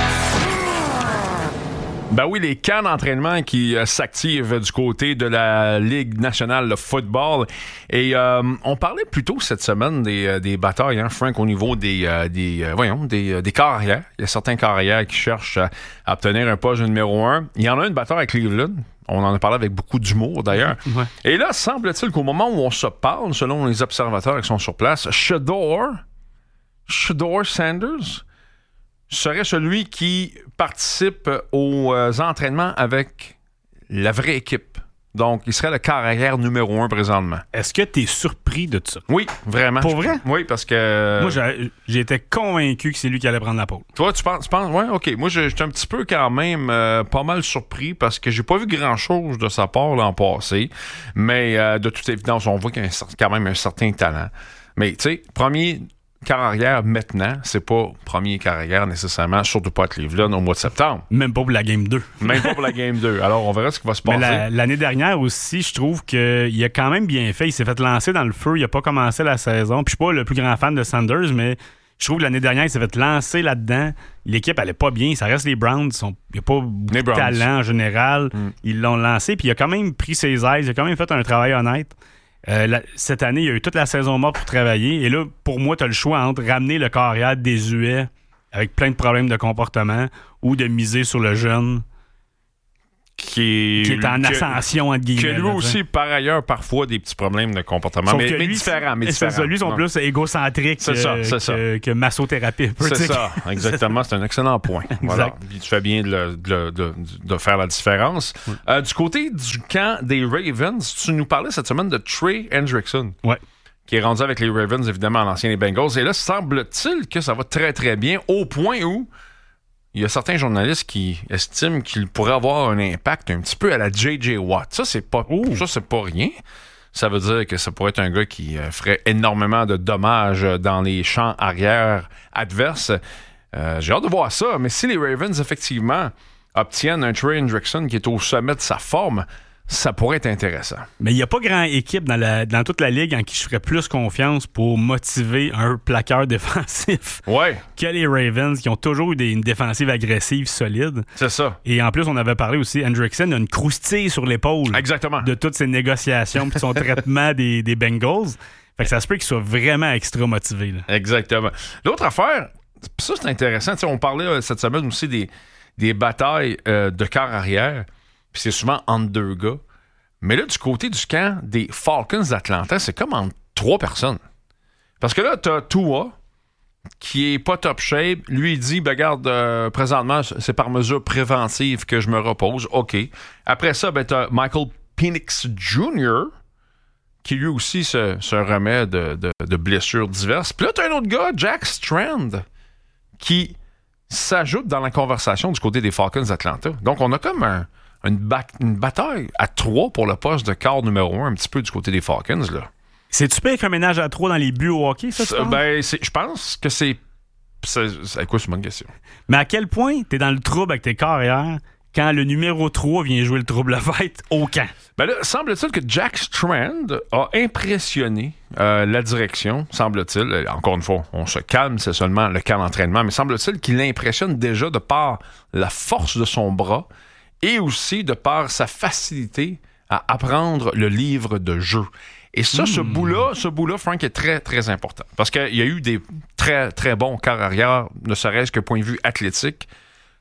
Ben oui, les camps d'entraînement qui euh, s'activent du côté de la Ligue nationale de football. Et euh, on parlait plus tôt cette semaine des, euh, des batailles, hein, Frank, au niveau des, euh, des euh, voyons, des, euh, des carrières. Il y a certains carrières qui cherchent à, à obtenir un poste numéro un. Il y en a une bataille à Cleveland. On en a parlé avec beaucoup d'humour, d'ailleurs. Ouais. Et là, semble-t-il qu'au moment où on se parle, selon les observateurs qui sont sur place, Shedeur, Shedeur Sanders serait celui qui participe aux euh, entraînements avec la vraie équipe. Donc, il serait le carrière numéro un présentement. Est-ce que tu es surpris de ça? Oui, vraiment. Pour vrai? Oui, parce que... Moi, j'ai, j'étais convaincu que c'est lui qui allait prendre la pole. Toi, tu penses? Tu penses? Oui, OK. Moi, j'étais un petit peu quand même euh, pas mal surpris parce que j'ai pas vu grand-chose de sa part l'an passé. Mais euh, de toute évidence, on voit qu'il y a un, quand même un certain talent. Mais, tu sais, premier... carrière maintenant, c'est pas premier carrière nécessairement, surtout pas à Cleveland au mois de septembre. Même pas pour la Game deux. Même pas pour la Game deux. Alors, on verra ce qui va se passer. Mais la, l'année dernière aussi, je trouve qu'il a quand même bien fait. Il s'est fait lancer dans le feu. Il a pas commencé la saison. Puis je suis pas le plus grand fan de Sanders, mais je trouve que l'année dernière, il s'est fait lancer là-dedans. L'équipe allait pas bien. Ça reste les Browns. Il n'y a pas beaucoup de talent en général. Mm. Ils l'ont lancé. Puis il a quand même pris ses aises. Il a quand même fait un travail honnête. Euh, la, cette année, il y a eu toute la saison morte pour travailler. Et là, pour moi, tu as le choix entre ramener le carrière désuet avec plein de problèmes de comportement ou de miser sur le jeune qui est, qui est en que, ascension, entre guillemets. Qui a lui là, aussi, par ailleurs, parfois des petits problèmes de comportement. Sauf Mais, que mais lui, différents. Mais c'est différents. ça, lui, sont non. plus égocentriques c'est ça, c'est que, ça. que, que massothérapie. C'est ça, exactement. C'est un excellent point. Voilà. Puis tu fais bien de, le, de, de, de faire la différence. Oui. Euh, du côté du camp des Ravens, tu nous parlais cette semaine de Trey Hendrickson. Ouais. Qui est rendu avec les Ravens, évidemment, l'ancien des Bengals. Et là, semble-t-il que ça va très, très bien, au point où il y a certains journalistes qui estiment qu'il pourrait avoir un impact un petit peu à la J J Watt. Ça, c'est pas, ça, c'est pas rien. Ça veut dire que ça pourrait être un gars qui euh, ferait énormément de dommages dans les champs arrière adverses. Euh, j'ai hâte de voir ça. Mais si les Ravens, effectivement, obtiennent un Trey Hendrickson qui est au sommet de sa forme, ça pourrait être intéressant. Mais il n'y a pas grand équipe dans, la, dans toute la ligue en qui je ferais plus confiance pour motiver un plaqueur défensif ouais. que les Ravens, qui ont toujours eu des, une défensive agressive solide. C'est ça. Et en plus, on avait parlé aussi, Hendrickson a une croustille sur l'épaule. Exactement. De toutes ses négociations et de son traitement des, des Bengals. Fait que ça se peut qu'il soit vraiment extra motivé. Là. Exactement. L'autre affaire, ça c'est intéressant, t'sais, on parlait euh, cette semaine aussi des, des batailles euh, de quart arrière. Puis c'est souvent entre deux gars. Mais là, du côté du camp des Falcons d'Atlanta, c'est comme entre trois personnes. Parce que là, t'as Tua, qui est pas top shape. Lui, il dit, ben regarde, euh, présentement, c'est par mesure préventive que je me repose. OK. Après ça, ben t'as Michael Penix Junior, qui lui aussi se, se remet de, de, de blessures diverses. Puis là, t'as un autre gars, Jack Strand, qui s'ajoute dans la conversation du côté des Falcons d'Atlanta. Donc, on a comme un Une, ba- une bataille à trois pour le poste de quart numéro un, un petit peu du côté des Falcons, là. C'est-tu pire qu'un ménage à trois dans les buts au hockey, ça, tu penses? Ben, c'est, je pense que c'est... C'est, c'est quoi, c'est une bonne question. Mais à quel point t'es dans le trouble avec tes carrières quand le numéro trois vient jouer le trouble à fête au camp? Ben là, semble-t-il que Jack Strand a impressionné euh, la direction, semble-t-il. Encore une fois, on se calme, c'est seulement le camp d'entraînement, mais semble-t-il qu'il l'impressionne déjà de par la force de son bras et aussi de par sa facilité à apprendre le livre de jeu. Et ça, mmh. ce bout-là, ce bout-là, Frank, est très, très important. Parce qu'il y a eu des très, très bons quarts arrière, ne serait-ce que point de vue athlétique,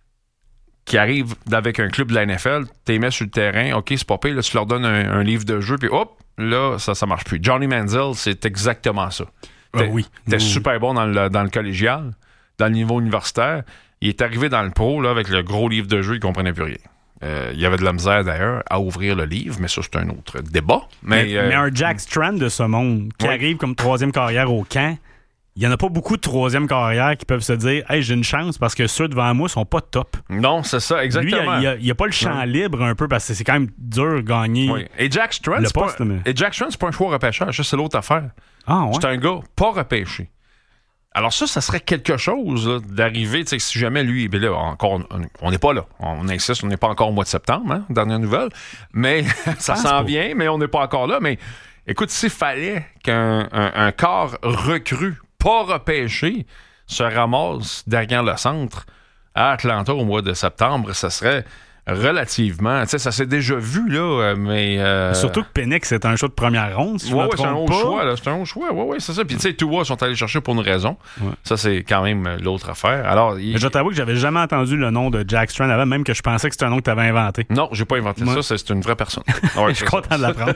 qui arrivent avec un club de la N F L, t'es mis sur le terrain, OK, c'est pas pire, là, tu leur donnes un, un livre de jeu, puis hop, là, ça, ça marche plus. Johnny Manziel, c'est exactement ça. Ah, t'es, oui. T'es oui. super bon dans le, dans le collégial, dans le niveau universitaire. Il est arrivé dans le pro, là, avec le gros livre de jeu, il comprenait plus rien. Euh, il y avait de la misère, d'ailleurs, à ouvrir le livre, mais ça, c'est un autre débat. Mais, mais, euh, mais un Jack Strand de ce monde qui oui. arrive comme troisième carrière au camp, il n'y en a pas beaucoup de troisième carrière qui peuvent se dire « Hey, j'ai une chance parce que ceux devant moi sont pas top. » Non, c'est ça, exactement. Lui, il n'y a, a, a pas le champ oui. libre un peu parce que c'est quand même dur de gagner. Oui. Et Jack Strand, c'est, pas, mais... et Jack Strand, c'est pas un choix repêchage, ça, c'est l'autre affaire. Ah, ouais? C'est un gars pas repêché. Alors ça, ça serait quelque chose là, d'arriver, tu sais, si jamais lui, ben là, encore, on n'est pas là. On insiste, on n'est pas encore au mois de septembre, hein, dernière nouvelle, mais ça s'en vient, mais on n'est pas encore là. Mais écoute, s'il fallait qu'un un, un corps recru, pas repêché, se ramasse derrière le centre à Atlanta au mois de septembre, ça serait relativement, tu sais, ça s'est déjà vu, là, mais... Euh... Surtout que Penix, c'est un choix de première ronde, si je ouais, me ouais, trompe c'est un haut pas. choix, là, c'est un haut choix, ouais, ouais, c'est ça. Puis, tu sais, Tua sont allés chercher pour une raison. Ouais. Ça, c'est quand même l'autre affaire. Alors, il... Mais je t'avoue que j'avais jamais entendu le nom de Jack Strand avant, même que je pensais que c'était un nom que tu avais inventé. Non, j'ai pas inventé ouais. ça, c'est, c'est une vraie personne. Ouais, je suis content ça. de l'apprendre.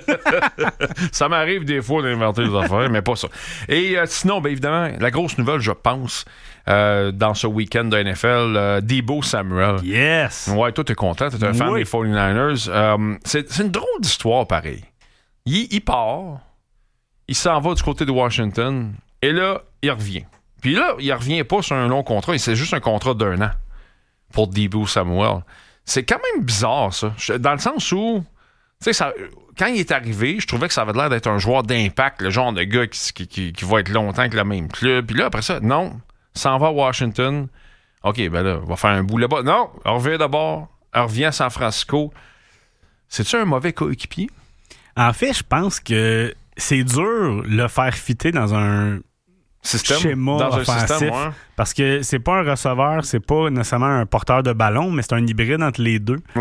Ça m'arrive des fois d'inventer des affaires, mais pas ça. Et euh, sinon, bien évidemment, la grosse nouvelle, je pense, Euh, dans ce week-end de N F L, euh, Deebo Samuel. Yes! Ouais, toi, t'es content, t'es un fan oui. des forty-niners. Euh, c'est, c'est une drôle d'histoire, pareil. Il, il part, il s'en va du côté de Washington, et là, il revient. Puis là, il revient pas sur un long contrat, c'est juste un contrat d'un an pour Deebo Samuel. C'est quand même bizarre, ça. Dans le sens où, tu sais, ça... Quand il est arrivé, je trouvais que ça avait l'air d'être un joueur d'impact, le genre de gars qui, qui, qui, qui va être longtemps avec le même club. Puis là, après ça, non... s'en va à Washington. OK, ben là, on va faire un bout là-bas. Non, on revient d'abord. On revient à San Francisco. C'est-tu un mauvais coéquipier? En fait, je pense que c'est dur le faire fitter dans un système, schéma dans offensif. Un système, ouais. Parce que c'est pas un receveur, c'est pas nécessairement un porteur de ballon, mais c'est un hybride entre les deux. Ouais.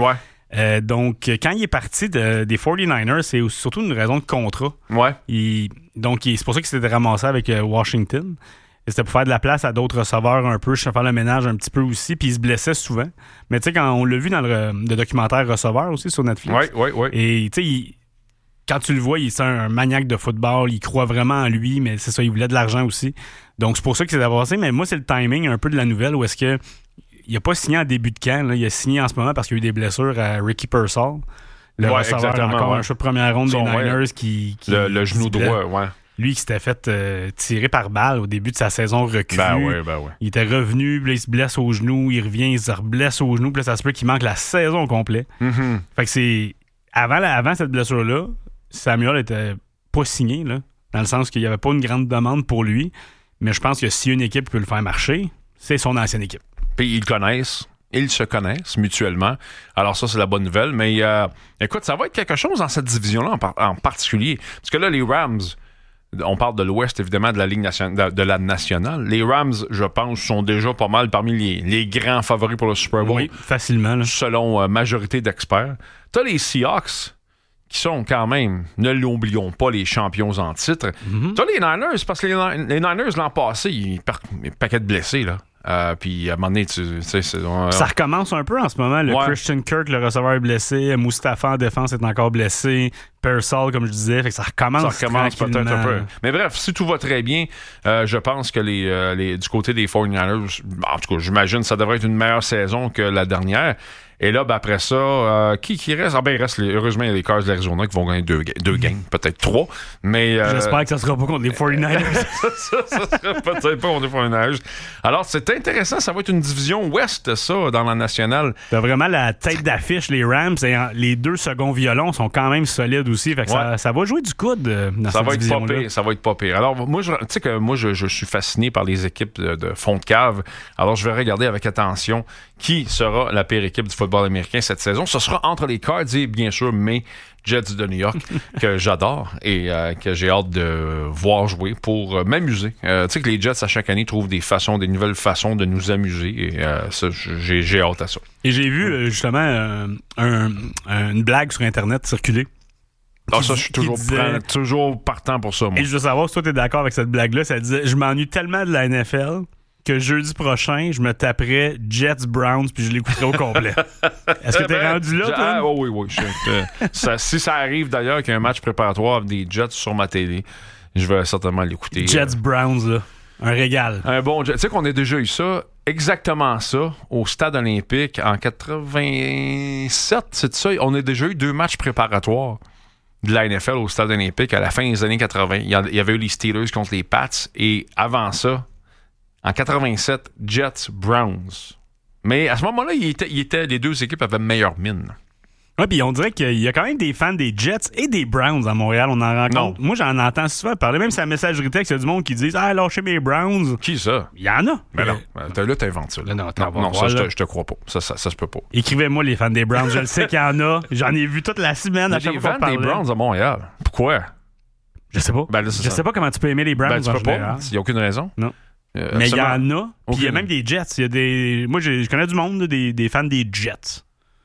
Euh, donc, quand il est parti de, des forty-niners, c'est surtout une raison de contrat. Ouais. Il, donc, il, c'est pour ça qu'il s'était ramassé avec euh, Washington. Et c'était pour faire de la place à d'autres receveurs un peu, faire le ménage un petit peu aussi, puis il se blessait souvent. Mais tu sais, quand on l'a vu dans le, le documentaire Receveur aussi sur Netflix. Oui, oui, oui. Et tu sais, quand tu le vois, il est un maniaque de football, il croit vraiment en lui, mais c'est ça, il voulait de l'argent aussi. Donc, c'est pour ça qu'il s'est avancé. Mais moi, c'est le timing un peu de la nouvelle où est-ce que il n'a pas signé en début de camp. Là. Il a signé en ce moment parce qu'il y a eu des blessures à Ricky Pearsall. Le ouais, receveur encore ouais. un choix de première ronde Son, des Niners ouais. qui, qui... Le, le genou droit, ouais. Lui qui s'était fait euh, tirer par balle au début de sa saison recrue. Ben oui, ben oui. Il était revenu, puis là, il se blesse au genou, il revient, il se reblesse au genou, puis là, ça se peut qu'il manque la saison au complet. Mm-hmm. Fait que c'est... Avant, la, avant cette blessure-là, Samuel était pas signé, là, dans le sens qu'il n'y avait pas une grande demande pour lui, mais je pense que si une équipe peut le faire marcher, c'est son ancienne équipe. Puis ils le connaissent. Ils se connaissent mutuellement. Alors ça, c'est la bonne nouvelle. Mais euh, écoute, ça va être quelque chose dans cette division-là en, par- en particulier. Parce que là, les Rams... On parle de l'Ouest, évidemment, de la Ligue nationale, de la nationale. Les Rams, je pense, sont déjà pas mal parmi les, les grands favoris pour le Super Bowl. Oui, facilement. Là. Selon euh, majorité d'experts. T'as les Seahawks, qui sont quand même, ne l'oublions pas, les champions en titre. Mm-hmm. T'as les Niners, parce que les, les Niners, l'an passé, ils perdent un paquet de blessés, là. Euh, puis à un moment donné, tu sais, c'est, euh, ça recommence un peu en ce moment. Le ouais. Christian Kirk, le receveur, est blessé. Mustafa en défense est encore blessé. Pearsall, comme je disais, fait que ça recommence. Ça recommence peut-être un peu. Mais bref, si tout va très bien, euh, je pense que les, euh, les, du côté des forty-niners, en tout cas, j'imagine que ça devrait être une meilleure saison que la dernière. Et là, ben après ça, euh, qui qui reste? Ah ben, il reste, les, heureusement, il y a les Cards de l'Arizona qui vont gagner deux, deux games, peut-être trois. Mais, euh, j'espère que ça sera pas contre les forty-niners. ça, ça, ça sera peut-être pas contre les forty-niners. Alors, c'est intéressant. Ça va être une division ouest, ça, dans la nationale. T'as vraiment la tête d'affiche, les Rams. Et les deux seconds violons sont quand même solides aussi. Fait que ouais. ça, ça va jouer du coude dans ça cette va être division-là. pas pire, ça va être pas pire. Alors, moi, tu sais que moi, je, je suis fasciné par les équipes de, de fond de cave. Alors, je vais regarder avec attention qui sera la pire équipe du football américain cette saison. Ce sera entre les Cards et, bien sûr, mes Jets de New York, que j'adore et euh, que j'ai hâte de voir jouer pour euh, m'amuser. Euh, tu sais que les Jets, à chaque année, trouvent des façons, des nouvelles façons de nous amuser. Et euh, ça, j'ai, j'ai hâte à ça. Et j'ai vu, euh, justement, euh, un, un, une blague sur Internet circuler. Ah, ça, je suis toujours, disait, prend, toujours partant pour ça, moi. Et je veux savoir si toi, t'es d'accord avec cette blague-là. Ça disait, je m'ennuie tellement de la N F L que jeudi prochain, je me taperais Jets Browns puis je l'écouterais au complet. Est-ce que t'es ben, rendu là, toi? Ah, oh, oui, oui. Je, euh, ça, si ça arrive d'ailleurs qu'il y a un match préparatoire des Jets sur ma télé, je vais certainement l'écouter. Jets euh, Browns, là. Un régal. Un bon Jet. Tu sais qu'on a déjà eu ça, exactement ça, au Stade olympique en quatre-vingt-sept, c'est ça? On a déjà eu deux matchs préparatoires de la N F L au Stade olympique à la fin des années quatre-vingt. Il y avait eu les Steelers contre les Pats et avant ça, en quatre-vingt-sept, Jets, Browns. Mais à ce moment-là, il était, il était, les deux équipes avaient meilleure mine. Oui, puis on dirait qu'il y a quand même des fans des Jets et des Browns à Montréal. On en rencontre. Moi, j'en entends souvent parler. Même sur la messagerie texte, il y a du monde qui disent « Ah, lâchez mes Browns. » Qui ça? Il y en a. Mais non. Euh, là, t'inventes ça. Là. Non, non, non ça, je te, je te crois pas. Ça, ça, ça se peut pas. Écrivez-moi, les fans des Browns. Je le sais qu'il y en a. J'en ai vu toute la semaine. Il y a des fans des Browns à Montréal. Pourquoi? Je sais pas. Ben, là, je ça. sais pas comment tu peux aimer les Browns. Ben, tu peux pas. Il n'y a aucune raison. Non. Euh, mais il y en a. Puis il y a même des Jets. Y a des... Moi, je connais du monde, des, des fans des Jets.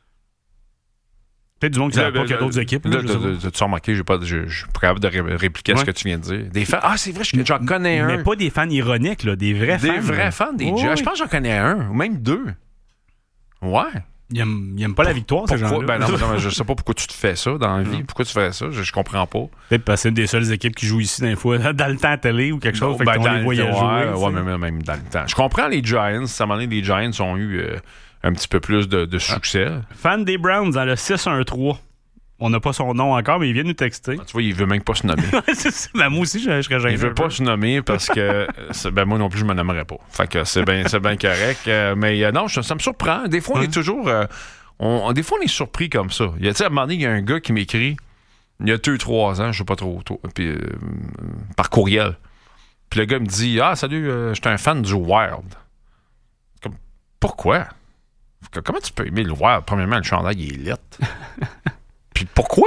Peut-être du monde qui ne savent pas qu'il y a d'autres équipes. Là, tu as remarqué, je ne suis pas capable de ré- répliquer ouais. ce que tu viens de dire. Des fans. Ah, c'est vrai, j'en connais un. Mais pas des fans ironiques, là, des vrais des fans. Des vrais là. fans des oh, Jets. oui. Je pense que j'en connais un, ou même deux. Ouais. Ils n'aiment aiment pas la victoire, ces gens-là. Ben non, mais non, je sais pas pourquoi tu te fais ça dans la vie. Pourquoi tu fais ça? Je, je comprends pas. Peut-être parce que c'est une des seules équipes qui joue ici dans, fois, dans le temps à télé ou quelque chose. Non, fait ben, on les voyait jouer. Ouais, ouais même, même dans le temps. Je comprends les Giants. À un moment donné, les Giants ont eu euh, un petit peu plus de, de succès. Ah. Fan des Browns dans le six un trois. On n'a pas son nom encore, mais il vient nous texter. Ah, tu vois, il veut même pas se nommer. ben, moi aussi, je, je serais gêné. Il veut pas se nommer parce que ben, moi non plus, je me nommerais pas. Fait que c'est bien c'est bien correct. Euh, mais euh, non, je, ça me surprend. Des fois, on hein? est toujours... Euh, on, des fois, on est surpris comme ça. Tu sais, à un moment donné, il y a un gars qui m'écrit il y a deux, trois ans, je sais pas trop, trop puis, euh, par courriel. Puis le gars me dit « Ah, salut, euh, je suis un fan du Wild. » Comme, pourquoi? Comment tu peux aimer le Wild? Premièrement, le chandail, il est laid. Puis pourquoi?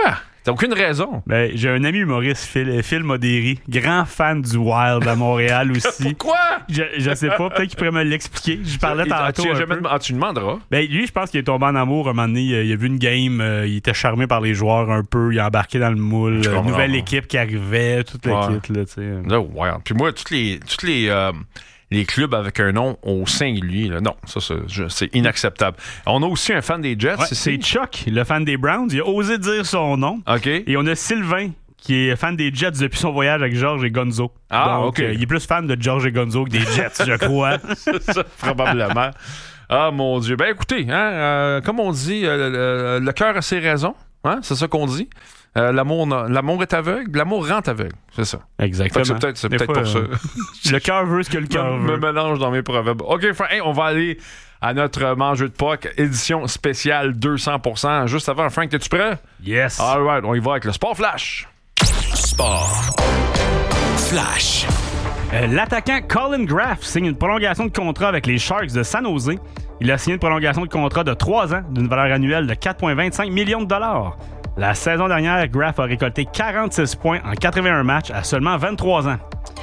T'as aucune raison. Ben, j'ai un ami humoriste, Phil, Phil Modéry, grand fan du Wild à Montréal aussi. Pourquoi? Je, je sais pas, peut-être qu'il pourrait me l'expliquer. Je parlais Il- tantôt. tu, un jamais peu. dem- ah, tu demanderas. Ben, lui, je pense qu'il est tombé en amour un moment donné. Il a vu une game, euh, il était charmé par les joueurs un peu, il a embarqué dans le moule. Je euh, comprends. nouvelle équipe qui arrivait, toute Ouais. l'équipe, là, tu sais. Là, Wild. Puis moi, tous les, toutes les, euh, les clubs avec un nom au singulier, là, non, ça, c'est, je- c'est inacceptable. On a aussi un fan des Jets. Ouais, c'est Chuck, le fan des Browns. Il a osé dire son nom. OK. Et on a Sylvain, qui est fan des Jets depuis son voyage avec George et Gonzo. Ah, Donc, OK. euh, il est plus fan de George et Gonzo que des Jets, je crois. C'est ça, probablement. Ah, mon Dieu. Ben, écoutez, hein, euh, comme on dit, euh, le, le cœur a ses raisons. Hein, c'est ça qu'on dit. Euh, l'amour, n'a- l'amour est aveugle, l'amour rend aveugle. C'est ça. Exactement. Fait que c'est peut-être, c'est Des peut-être fois, pour euh, ça. le cœur veut ce que le cœur me, me veut. mélange dans mes proverbes. OK, Frank, hey, on va aller à notre mangeux de Pâques, édition spéciale deux cents pour cent. Juste avant, Frank, es-tu prêt? Yes. All right, on y va avec le Sport Flash. Sport Flash. Euh, L'attaquant Colin Graff signe une prolongation de contrat avec les Sharks de San Jose. Il a signé une prolongation de contrat de trois ans d'une valeur annuelle de quatre virgule vingt-cinq millions de dollars. La saison dernière, Graff a récolté quarante-six points en quatre-vingt-un matchs à seulement vingt-trois ans.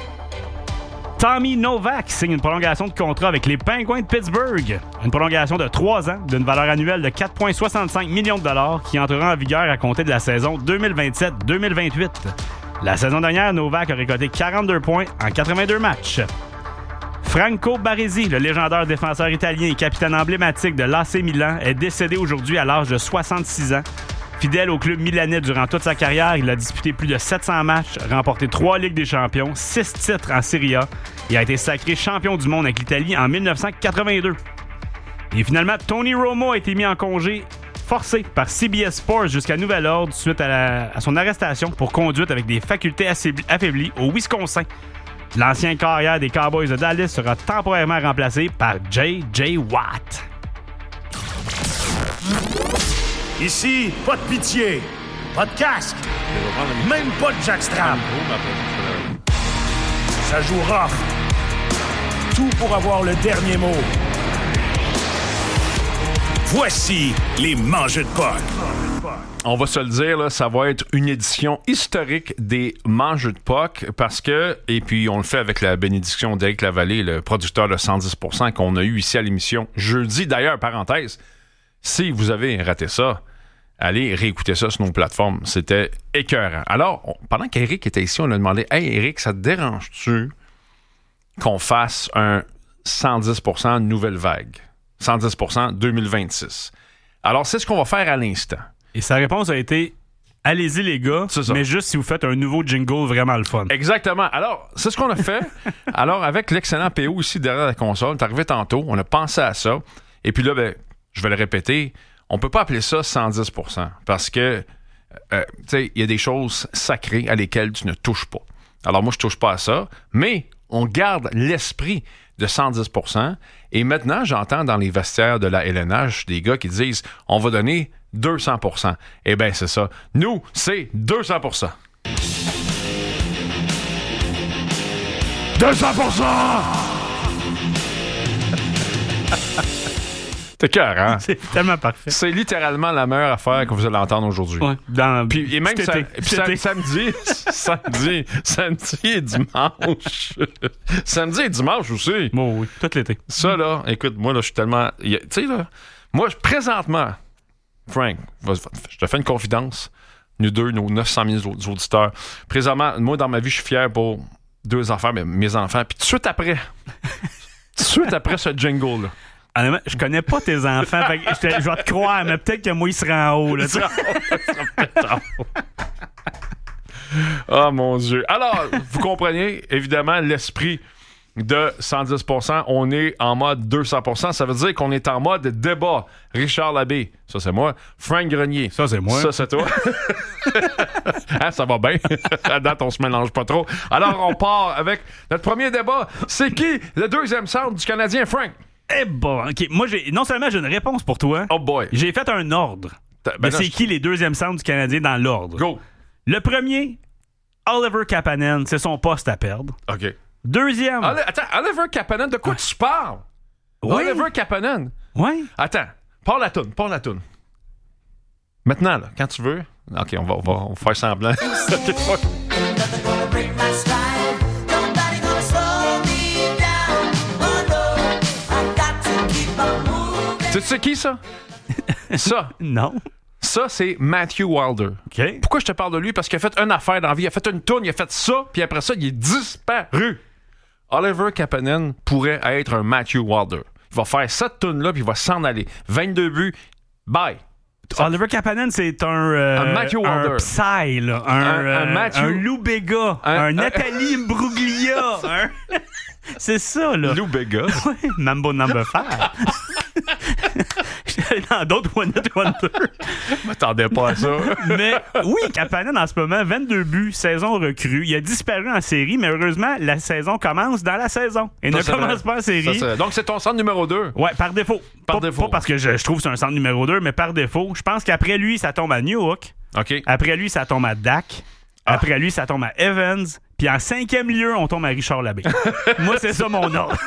Tommy Novak signe une prolongation de contrat avec les Penguins de Pittsburgh. Une prolongation de trois ans d'une valeur annuelle de quatre virgule soixante-cinq millions de dollars qui entrera en vigueur à compter de la saison deux mille vingt-sept deux mille vingt-huit. La saison dernière, Novak a récolté quarante-deux points en quatre-vingt-deux matchs. Franco Baresi, le légendaire défenseur italien et capitaine emblématique de l'A C Milan, est décédé aujourd'hui à l'âge de soixante-six ans. Fidèle au club milanais durant toute sa carrière, il a disputé plus de sept cents matchs, remporté trois Ligues des champions, six titres en Serie A et a été sacré champion du monde avec l'Italie en dix-neuf cent quatre-vingt-deux. Et finalement, Tony Romo a été mis en congé forcé par C B S Sports jusqu'à nouvel ordre suite à, la- à son arrestation pour conduite avec des facultés affaibli- affaiblies au Wisconsin. L'ancien carrière des Cowboys de Dallas sera temporairement remplacé par J J Watt. Ici, pas de pitié, pas de casque, même pas de jackstrap. Ça joue rough. Tout pour avoir le dernier mot. Voici les mangeux de Pâques. On va se le dire, là, ça va être une édition historique des Mangeux de Pâques parce que, et puis on le fait avec la bénédiction d'Éric Lavallée, le producteur de cent dix pour cent qu'on a eu ici à l'émission jeudi. D'ailleurs, parenthèse, si vous avez raté ça, allez réécouter ça sur nos plateformes. C'était écœurant. Alors, on- pendant qu'Éric était ici, on a demandé « Hey, Éric, ça te dérange-tu qu'on fasse un cent dix pour cent nouvelle vague? cent dix pour cent deux mille vingt-six. » Alors, c'est ce qu'on va faire à l'instant. Et sa réponse a été « Allez-y les gars, mais juste si vous faites un nouveau jingle vraiment le fun. » Exactement. Alors, c'est ce qu'on a fait. Alors, avec l'excellent P O ici derrière la console, t'es arrivé tantôt, on a pensé à ça. Et puis là, ben, je vais le répéter, on peut pas appeler ça cent dix pour cent parce que, euh, tu sais, il y a des choses sacrées à lesquelles tu ne touches pas. Alors, moi, je touche pas à ça, mais on garde l'esprit de cent dix pour cent. Et maintenant, j'entends dans les vestiaires de la L N H des gars qui disent on va donner deux cents pour cent. Eh bien, c'est ça. Nous, c'est deux cents pour cent. deux cents pour cent! T'es cœur, hein? C'est tellement parfait. C'est littéralement la meilleure affaire que vous allez entendre aujourd'hui. Ouais, dans- Puis, et même cet sa- été. puis Cet sa- été. samedi, samedi, samedi et dimanche. Samedi et dimanche aussi. Bon, oui, tout l'été. Ça, là, écoute, moi, là, je suis tellement. Tu sais, là, moi, je- présentement, Frank, va- va- je te fais une confidence. Nous deux, nos neuf cent mille autres auditeurs. Présentement, moi, dans ma vie, je suis fier pour deux enfants, mais mes enfants. Puis tout de suite après, tout de suite après ce jingle-là. Honnêtement, je connais pas tes enfants, fait que je, te- je vais te croire, mais peut-être que moi, il sera en haut. Là, Il sera en haut, il sera peut-être en haut. Oh mon Dieu. Alors, vous comprenez, évidemment, l'esprit de cent dix pour cent. On est en mode deux cents pour cent. Ça veut dire qu'on est en mode débat. Richard Labbé, ça c'est moi. Frank Grenier, ça c'est moi. Ça c'est toi. Hein, ça va bien. À date, on se mélange pas trop. Alors, on part avec notre premier débat. C'est qui le deuxième centre du Canadien, Frank? Eh bon, OK. Moi, j'ai non seulement j'ai une réponse pour toi. Oh boy. J'ai fait un ordre. Ben Mais là, c'est je- qui les deuxièmes centres du Canadien dans l'ordre? Go. Le premier, Oliver Kapanen, c'est son poste à perdre. OK. Deuxième. Oli- Attends, Oliver Kapanen, de quoi tu parles? Oui. Oliver Kapanen? Oui. Attends, parle la toune, parle la toune. Maintenant, là, quand tu veux, OK, on va, on va, on va faire semblant. Tu sais qui, ça? Ça? Non. Ça, c'est Matthew Wilder. OK. Pourquoi je te parle de lui? Parce qu'il a fait une affaire dans la vie. Il a fait une tourne, il a fait ça, puis après ça, il est disparu. Oliver Kapanen pourrait être un Matthew Wilder. Il va faire cette tourne-là, puis il va s'en aller. vingt-deux buts, bye. Ça... Oliver Kapanen, c'est un... Euh, un Matthew Wilder. Un Psy, là. Un, un, euh, un, Matthew... un Lou Bega. Un, un Nathalie un... Imbruglia. un... C'est ça, là. Lou Bega. Oui, Mambo Number five. J'étais dans d'autres One Hit Wonder. Je m'attendais pas à ça. Mais oui, Kapanen, en ce moment, vingt-deux buts, saison recrue. Il a disparu en série, mais heureusement, la saison commence dans la saison. Et ça, ne commence vrai. pas en série. Ça, donc, c'est ton centre numéro deux. Ouais, par défaut. Par pas, défaut. Pas parce que je, je trouve que c'est un centre numéro deux, mais par défaut. Je pense qu'après lui, ça tombe à Newhook. OK. Après lui, ça tombe à Dak. Ah. Après lui, ça tombe à Evans. Puis en cinquième lieu, on tombe à Richard Labbé. Moi, c'est ça mon ordre.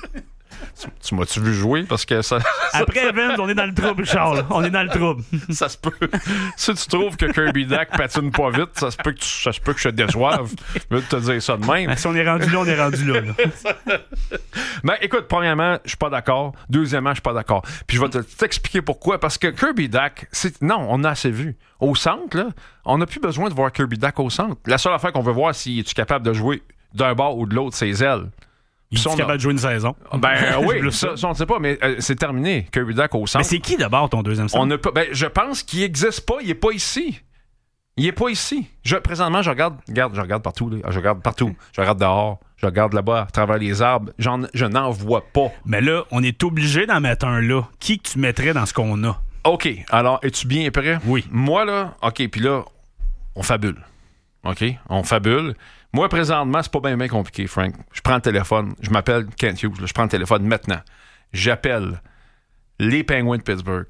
Tu, tu m'as-tu vu jouer? Parce que ça. Après Evans, on est dans le trouble, Richard. On est dans le trouble. Ça se peut. Si tu trouves que Kirby Dak patine pas vite, ça se peut que, tu, ça se peut que je te déçoive. Je veux te dire ça de même. Ben, si on est rendu là, on est rendu là. là. Ben, écoute, premièrement, je suis pas d'accord. Deuxièmement, je suis pas d'accord. Puis je vais te, t'expliquer pourquoi. Parce que Kirby Dak, c'est... non, on a assez vu. Au centre, là, on n'a plus besoin de voir Kirby Dak au centre. La seule affaire qu'on veut voir, si es-tu capable de jouer d'un bord ou de l'autre, c'est les ailes. Il est capable a... de jouer une saison. Ben oui, ça, ça, on ne sait pas, mais euh, c'est terminé. Kirby Dak au centre. Mais c'est qui d'abord ton deuxième centre? On a pas, ben, je pense qu'il n'existe pas. Il n'est pas ici. Il n'est pas ici. Je, présentement, je regarde, regarde, je regarde partout. Là. Je regarde partout. Je regarde dehors. Je regarde là-bas, à travers les arbres. J'en, je n'en vois pas. Mais là, on est obligé d'en mettre un là. Qui que tu mettrais dans ce qu'on a? OK. Alors, es-tu bien prêt? Oui. Moi, là, OK, puis là, on fabule. OK? On fabule. Moi, présentement, c'est pas bien, bien compliqué, Frank. Je prends le téléphone. Je m'appelle Kent Hughes. Là. Je prends le téléphone maintenant. J'appelle les Penguins de Pittsburgh.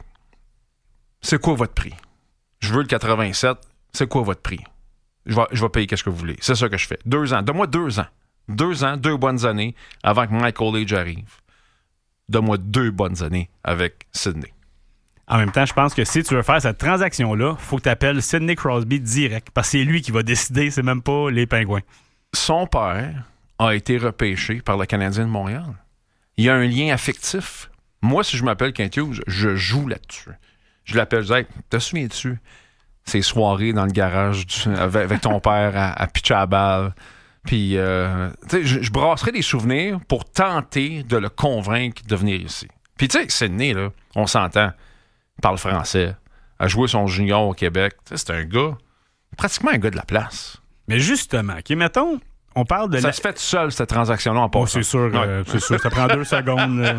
C'est quoi votre prix? Je veux le quatre-vingt-sept. C'est quoi votre prix? Je vais, je vais payer qu'est-ce que vous voulez. C'est ça que je fais. Deux ans. Donne-moi deux ans. Deux ans, deux bonnes années avant que Michael Age arrive. Donne-moi deux bonnes années avec Sidney. En même temps, je pense que si tu veux faire cette transaction-là, il faut que tu appelles Sidney Crosby direct. Parce que c'est lui qui va décider, c'est même pas les Pingouins. Son père a été repêché par le Canadien de Montréal. Il y a un lien affectif. Moi, si je m'appelle Kent Hughes, je joue là-dessus. Je l'appelle, je dis, hey, te souviens-tu ces soirées dans le garage du, avec, avec ton père à, à pitcher à la balle? Puis, euh, tu sais, je, je brasserai des souvenirs pour tenter de le convaincre de venir ici. Puis, tu sais, Sidney, là, on s'entend. Il parle français, a joué son junior au Québec. T'sais, c'est un gars, pratiquement un gars de la place. Mais justement, OK, mettons, on parle de... Ça la... se fait tout seul, cette transaction-là, en passant. Oh, c'est sûr, ouais. euh, c'est sûr, ça prend deux secondes. Euh.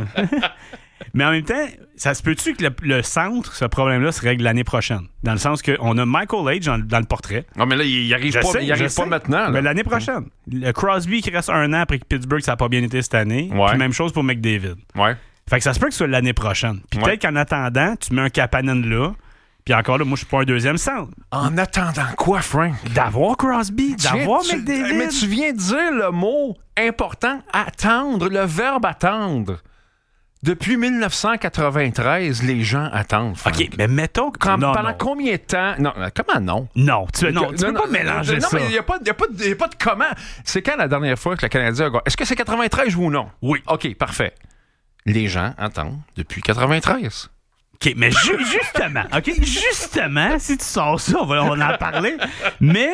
Mais en même temps, ça se peut-tu que le, le centre, ce problème-là, se règle l'année prochaine? Dans le sens qu'on a Michael Age dans, dans le portrait. Non, mais là, il n'arrive pas, sais, il arrive pas maintenant. Là. Mais l'année prochaine. Le Crosby qui reste un an après que Pittsburgh, ça n'a pas bien été cette année. Ouais. Puis même chose pour McDavid. Ouais. Fait que ça se peut que ce soit l'année prochaine. Puis ouais. peut-être qu'en attendant, tu mets un Kapanen là. Puis encore là, moi, je suis pas un deuxième centre. En attendant quoi, Frank? D'avoir Crosby, d'avoir viens, McDavid. Tu, mais tu viens de dire le mot important, attendre, le verbe attendre. Depuis dix-neuf cent quatre-vingt-treize, les gens attendent, Frank. OK, mais mettons que... Quand, non, pendant non. combien de temps... Non, comment non? Non, tu, non, tu non, peux non, pas mélanger non, ça. Non, mais il n'y a, a, a, a pas de comment. C'est quand la dernière fois que le Canadien a gagné? Est-ce que c'est quatre-vingt-treize ou non? Oui. OK, parfait. Les gens attendent depuis quatre-vingt-treize. OK, mais ju- justement, OK, justement, si tu sors ça, on va on en parler, mais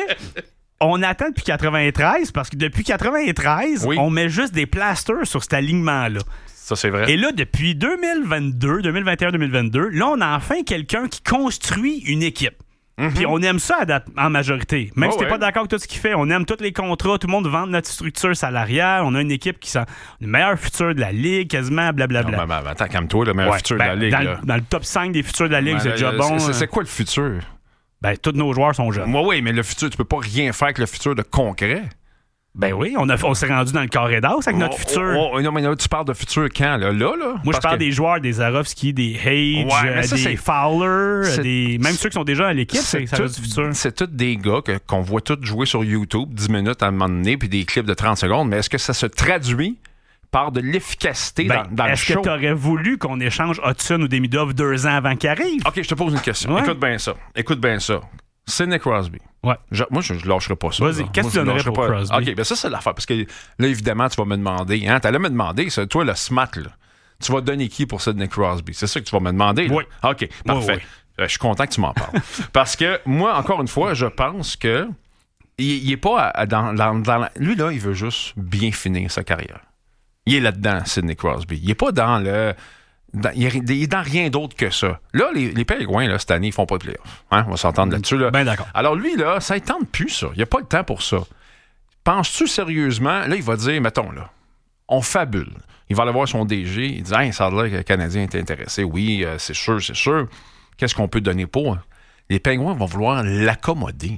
on attend depuis quatre-vingt-treize parce que depuis quatre-vingt-treize, oui. on met juste des plasters sur cet alignement-là. Ça, c'est vrai. Et là, depuis deux mille vingt-deux, deux mille vingt et un deux mille vingt-deux, là, on a enfin quelqu'un qui construit une équipe. Mm-hmm. Puis on aime ça à date, en majorité. Même oh, si t'es ouais. pas d'accord avec tout ce qu'il fait, on aime tous les contrats, tout le monde vend notre structure salariale, on a une équipe qui a le meilleur futur de la Ligue, quasiment, blablabla. Non, ben, ben, attends, calme-toi, le meilleur ouais, futur ben, de la Ligue. Dans, là. dans le top cinq des futurs de la Ligue, ben, c'est là, déjà c'est, bon. C'est, c'est quoi le futur? Ben, tous nos joueurs sont jeunes. Moi, oui, mais le futur, tu peux pas rien faire avec le futur de concret. Ben oui, on, a, on s'est rendu dans le carré d'as avec notre oh, futur. Oh, oh, non, mais là, tu parles de futur quand, là? Là, là? Moi, je parle que... des joueurs, des Zarovski, des Hage, ouais, euh, ça, des c'est... Fowler, des... même ceux qui sont déjà à l'équipe, c'est, ça reste du futur. C'est tous des gars que, qu'on voit tous jouer sur YouTube dix minutes à un moment donné, puis des clips de trente secondes, mais est-ce que ça se traduit par de l'efficacité ben, dans, dans le show? Est-ce que tu aurais voulu qu'on échange Hudson ou Demidov deux ans avant qu'il arrive? OK, je te pose une question. Ouais. Écoute bien ça. Écoute bien ça. Sidney Crosby. Ouais. Je, moi, je ne lâcherai pas ça. Vas-y, qu'est-ce que tu donnerais pour pas... Crosby? OK, ben ça, c'est l'affaire. Parce que là, évidemment, tu vas me demander. Hein, tu allais me demander, ça, toi, le SMAT, là, tu vas donner qui pour Sidney Crosby? C'est ça que tu vas me demander? Là? Oui. OK, parfait. Oui, oui. Euh, je suis content que tu m'en parles. Parce que moi, encore une fois, je pense que il, il est pas à, dans, dans, dans la... Lui, là, il veut juste bien finir sa carrière. Il est là-dedans, Sidney Crosby. Il est pas dans le... Dans, il est dans rien d'autre que ça. Là, les, les Pérégoins, là, cette année, ils font pas de playoff. Hein? On va s'entendre là-dessus. Là. Ben d'accord. Alors lui, là, ça ne tente plus, ça. Il n'y a pas le temps pour ça. Penses-tu sérieusement... Là, il va dire, mettons, là, on fabule. Il va aller voir son D G. Il dit, hey, ça a l'air que le Canadien est intéressé. Oui, euh, c'est sûr, c'est sûr. Qu'est-ce qu'on peut donner pour? Les Pingouins vont vouloir l'accommoder.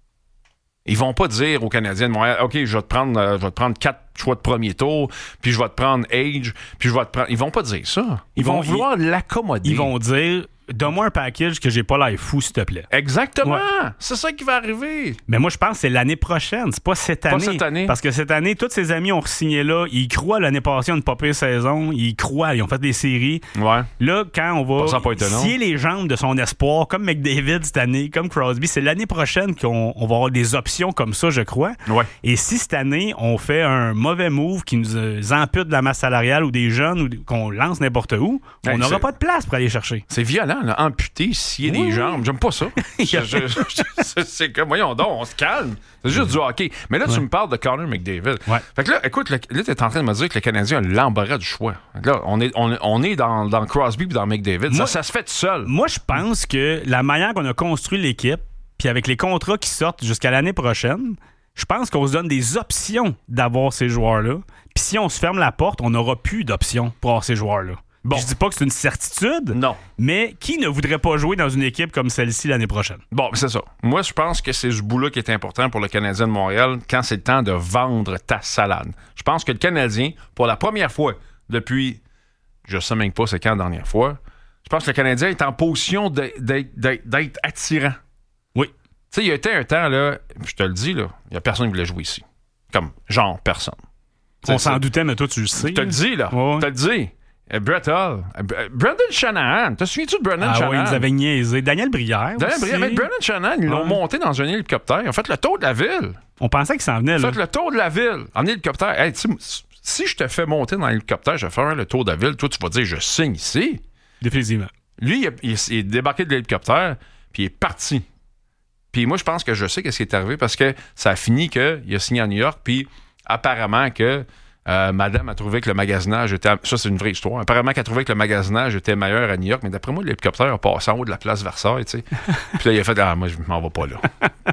Ils vont pas dire aux Canadiens de Montréal, OK, je vais te prendre, euh, je vais te prendre quatre choix de premier tour, puis je vais te prendre Age, puis je vais te prendre... Ils vont pas dire ça. Ils, ils vont, vont vouloir ils, l'accommoder. Ils vont dire, donne-moi un package que j'ai pas l'air fou, s'il te plaît. Exactement. Ouais. C'est ça qui va arriver. Mais moi, je pense que c'est l'année prochaine. C'est pas cette année. Pas cette année. Parce que cette année, tous ses amis ont signé là. Ils croient l'année passée à une pas pire saison. Ils croient. Ils ont fait des séries. Ouais. Là, quand on va scier les jambes de son espoir, comme McDavid cette année, comme Crosby, c'est l'année prochaine qu'on on va avoir des options comme ça, je crois. Ouais. Et si cette année, on fait un mauvais move qui nous euh, ampute de la masse salariale ou des jeunes ou qu'on lance n'importe où, on n'aura pas de place pour aller chercher. C'est violent, là. Amputer, scier oui. des jambes. J'aime pas ça. je, je, je, c'est comme, voyons donc, on se calme. C'est juste du hockey. Mais là, ouais. tu me parles de Connor McDavid. Ouais. Fait que là, écoute, là, tu es en train de me dire que le Canadien a l'embarras du choix. Là, on est, on, on est dans, dans Crosby et dans McDavid. Moi, ça, ça se fait tout seul. Moi, je pense que la manière qu'on a construit l'équipe, puis avec les contrats qui sortent jusqu'à l'année prochaine, je pense qu'on se donne des options d'avoir ces joueurs-là. Puis si on se ferme la porte, on n'aura plus d'options pour avoir ces joueurs-là. Bon. Je dis pas que c'est une certitude, non. Mais qui ne voudrait pas jouer dans une équipe comme celle-ci l'année prochaine? Bon, c'est ça. Moi, je pense que c'est ce bout-là qui est important pour le Canadien de Montréal quand c'est le temps de vendre ta salade. Je pense que le Canadien, pour la première fois depuis, je sais même pas c'est quand la dernière fois, je pense que le Canadien est en position de, de, de, d'être attirant. Oui. Tu sais, il y a été un temps, là, je te le dis, là, il y a personne qui voulait jouer ici. Comme, genre, personne. On s'en doutait, mais toi, tu le sais. Je te le dis, là. Ouais. Je te le dis. Brett Hull. Brendan Shanahan. Te souviens-tu de Brendan ah, Shanahan? Ah oui, ils avaient niaisé. Daniel Brière Daniel aussi. Brière. Mais Brendan Shanahan, ils l'ont ouais. monté dans un hélicoptère. Ils ont fait le tour de la ville. On pensait qu'il s'en venait, là. Ils ont fait le tour de la ville en hélicoptère. Hey, si je te fais monter dans l'hélicoptère, je vais faire le tour de la ville. Toi, tu vas dire, je signe ici. Définitivement. Lui, il, il, il est débarqué de l'hélicoptère, puis il est parti. Puis moi, je pense que je sais ce qui est arrivé parce que ça a fini qu'il a signé à New York, puis apparemment que Euh, madame a trouvé que le magasinage était... Ça, c'est une vraie histoire. Apparemment qu'elle a trouvé que le magasinage était meilleur à New York, mais d'après moi, l'hélicoptère a passé en haut de la place Versailles, tu sais. Puis là, il a fait « Ah, moi, je m'en vais pas là. »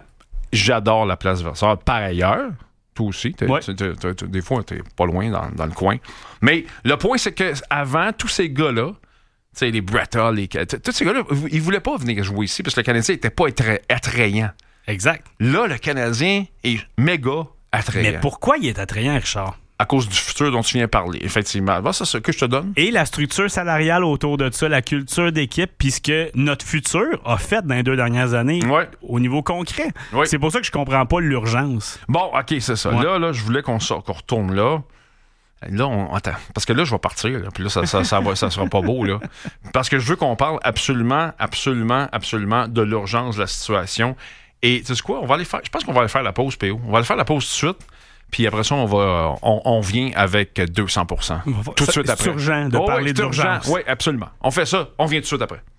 J'adore la place Versailles. Par ailleurs, toi aussi, t'es, ouais. t'es, t'es, t'es, des fois, t'es pas loin dans, dans le coin. Mais le point, c'est qu'avant, tous ces gars-là, tu sais, les Brett Hull, les... tous ces gars-là, ils voulaient pas venir jouer ici parce que le Canadien était pas attrayant. Exact. Là, le Canadien est méga attrayant. Mais pourquoi il est attrayant, Richard? À cause du futur dont tu viens parler, effectivement. Ben, c'est ce que je te donne. Et la structure salariale autour de ça, la culture d'équipe, puisque notre futur a fait dans les deux dernières années ouais. au niveau concret. Ouais. C'est pour ça que je comprends pas l'urgence. Bon, OK, c'est ça. Ouais. Là, là, je voulais qu'on, qu'on retourne là. Là, on... Attends, parce que là, je vais partir. Là, puis là, ça, ça, ça, va, ça sera pas beau. Là. Parce que je veux qu'on parle absolument, absolument, absolument de l'urgence de la situation. Et tu sais quoi? On va aller faire... Je pense qu'on va aller faire la pause, P O. On va aller faire la pause tout de suite. Puis après ça, on va, on, on vient avec deux cents pour cent. Tout de suite après. C'est urgent de oh, parler oui, d'urgence. Oui, absolument. On fait ça. On vient tout de suite après.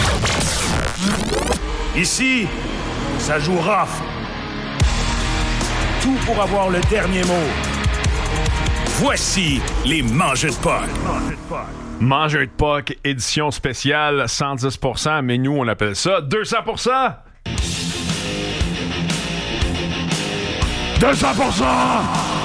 Ici, ça joue rough. Tout pour avoir le dernier mot. Voici les Mangeurs de Puck. Mangeurs de Puck, édition spéciale, cent dix pour cent, mais nous, on appelle ça deux cents pour cent. deux cents pour cent!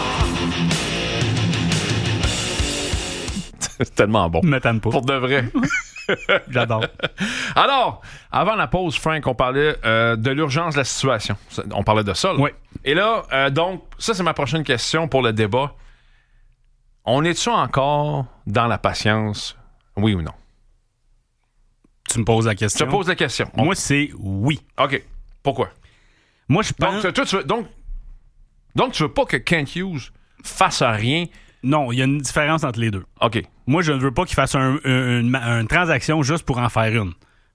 C'est tellement bon. M'étonne pas. Pour de vrai. J'adore. Alors, avant la pause, Frank, on parlait euh, de l'urgence de la situation. On parlait de ça. Là. Oui. Et là, euh, donc, ça, c'est ma prochaine question pour le débat. On est-tu encore dans la patience, oui ou non? Tu me poses la question? Je te pose la question. On... Moi, c'est oui. OK. Pourquoi? Moi, je pense... Donc, toi, tu veux... donc, donc, tu veux pas que Kent Hughes fasse rien? Non, il y a une différence entre les deux. OK. Moi, je ne veux pas qu'il fasse un, une, une transaction juste pour en faire une.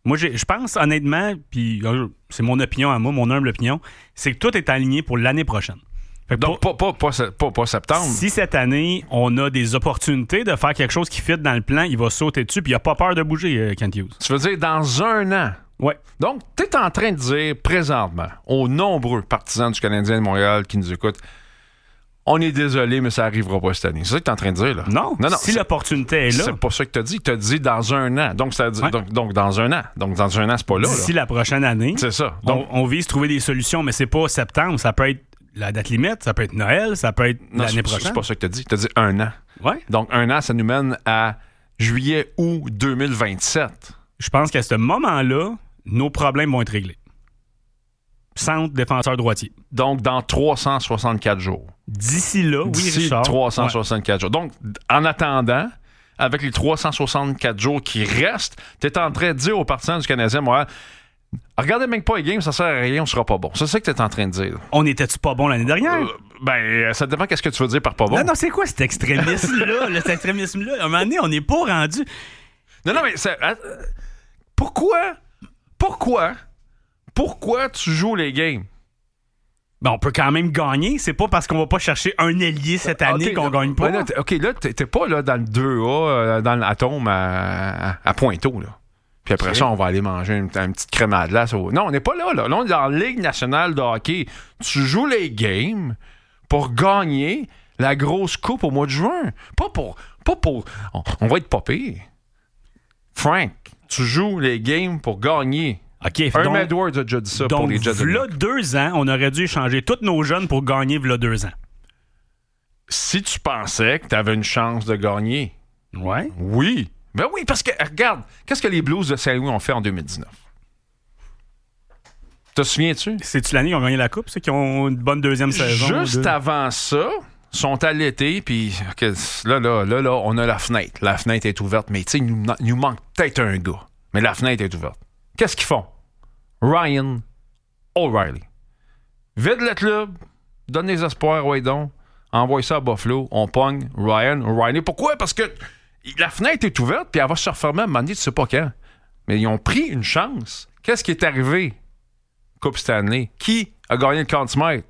Moi, j'ai- je pense honnêtement, puis euh, c'est mon opinion à moi, mon humble opinion, c'est que tout est aligné pour l'année prochaine. Fait que Donc, pour- pas, pas, pas, pas, pas septembre. si cette année, on a des opportunités de faire quelque chose qui fit dans le plan, il va sauter dessus, puis il n'a pas peur de bouger, euh, Kent Hughes. Tu veux dire dans un an? Ouais. Donc, tu es en train de dire présentement aux nombreux partisans du Canadien de Montréal qui nous écoutent, on est désolé, mais ça n'arrivera pas cette année. C'est ça que tu es en train de dire, là? Non, non, non si c'est- l'opportunité est là. C'est pas ça que tu as dit. Tu as dit dans un an. Donc, ça dit, Ouais. donc, donc, dans un an. Donc, dans un an, c'est pas là. D'ici là. la prochaine année, C'est ça. donc, Donc, on, on vise trouver des solutions, mais c'est pas septembre, ça peut être la date limite, ça peut être Noël, ça peut être non, l'année c'est, prochaine. c'est pas ça que tu as dit. Tu as dit un an. Ouais. Donc, un an, ça nous mène à juillet, août deux mille vingt-sept. Je pense qu'à ce moment-là, nos problèmes vont être réglés. Centre, défenseur droitier. Donc, dans trois cent soixante-quatre jours. D'ici là, oui, D'ici Richard. trois cent soixante-quatre jours. Donc, en attendant, avec les trois cent soixante-quatre jours qui restent, tu es en train de dire aux partisans du Canadien, moi, regardez même pas les games, ça sert à rien, on sera pas bon. C'est ça que tu es en train de dire. On était-tu pas bon l'année dernière? Euh, ben, ça dépend qu'est-ce que tu veux dire par pas bon. Non, non, c'est quoi cet extrémisme-là? là, cet extrémisme-là? À un moment donné, on n'est pas rendu. Non, non, mais c'est- euh, pourquoi, pourquoi, pourquoi tu joues les games? Ben, on peut quand même gagner. C'est pas parce qu'on va pas chercher un ailier cette année Ok, qu'on gagne pas. ben là, t'es- OK, là, t'es t'es pas là, dans le deux A, euh, dans l'atome à, à, à Pointeau, là. Puis après Ok. ça, on va aller manger une, une petite crème à glace. au- Non, on n'est pas là, là. Là, on est dans la Ligue nationale de hockey. Tu joues les games pour gagner la grosse coupe au mois de juin. Pas pour... Pas pour on, on va être pas pire. Frank, tu joues les games pour gagner. OK, Un donc, Edwards a déjà dit ça pour donc les Jets de New v'là York. deux ans, on aurait dû échanger tous nos jeunes pour gagner v'là deux ans. Si tu pensais que tu avais une chance de gagner, Ouais. oui. Ben oui, parce que, regarde, qu'est-ce que les Blues de Saint-Louis ont fait en deux mille dix-neuf? Te souviens-tu? C'est-tu l'année qu'ils ont gagné la Coupe, ceux qui ont une bonne deuxième saison? Juste deux? avant ça, sont allaités, puis ok, là, là, là, là, on a la fenêtre. La fenêtre est ouverte, mais tu sais, il nous, il nous manque peut-être un gars. Mais la fenêtre est ouverte. Qu'est-ce qu'ils font? Ryan O'Reilly. Vide le club, donne des espoirs, ouais donc, envoie ça à Buffalo, on pogne Ryan O'Reilly. Pourquoi? Parce que la fenêtre est ouverte, puis elle va se refermer à un moment donné, tu sais pas quand. Mais ils ont pris une chance. Qu'est-ce qui est arrivé? Coupe Stanley. Qui a gagné le Conn Smythe?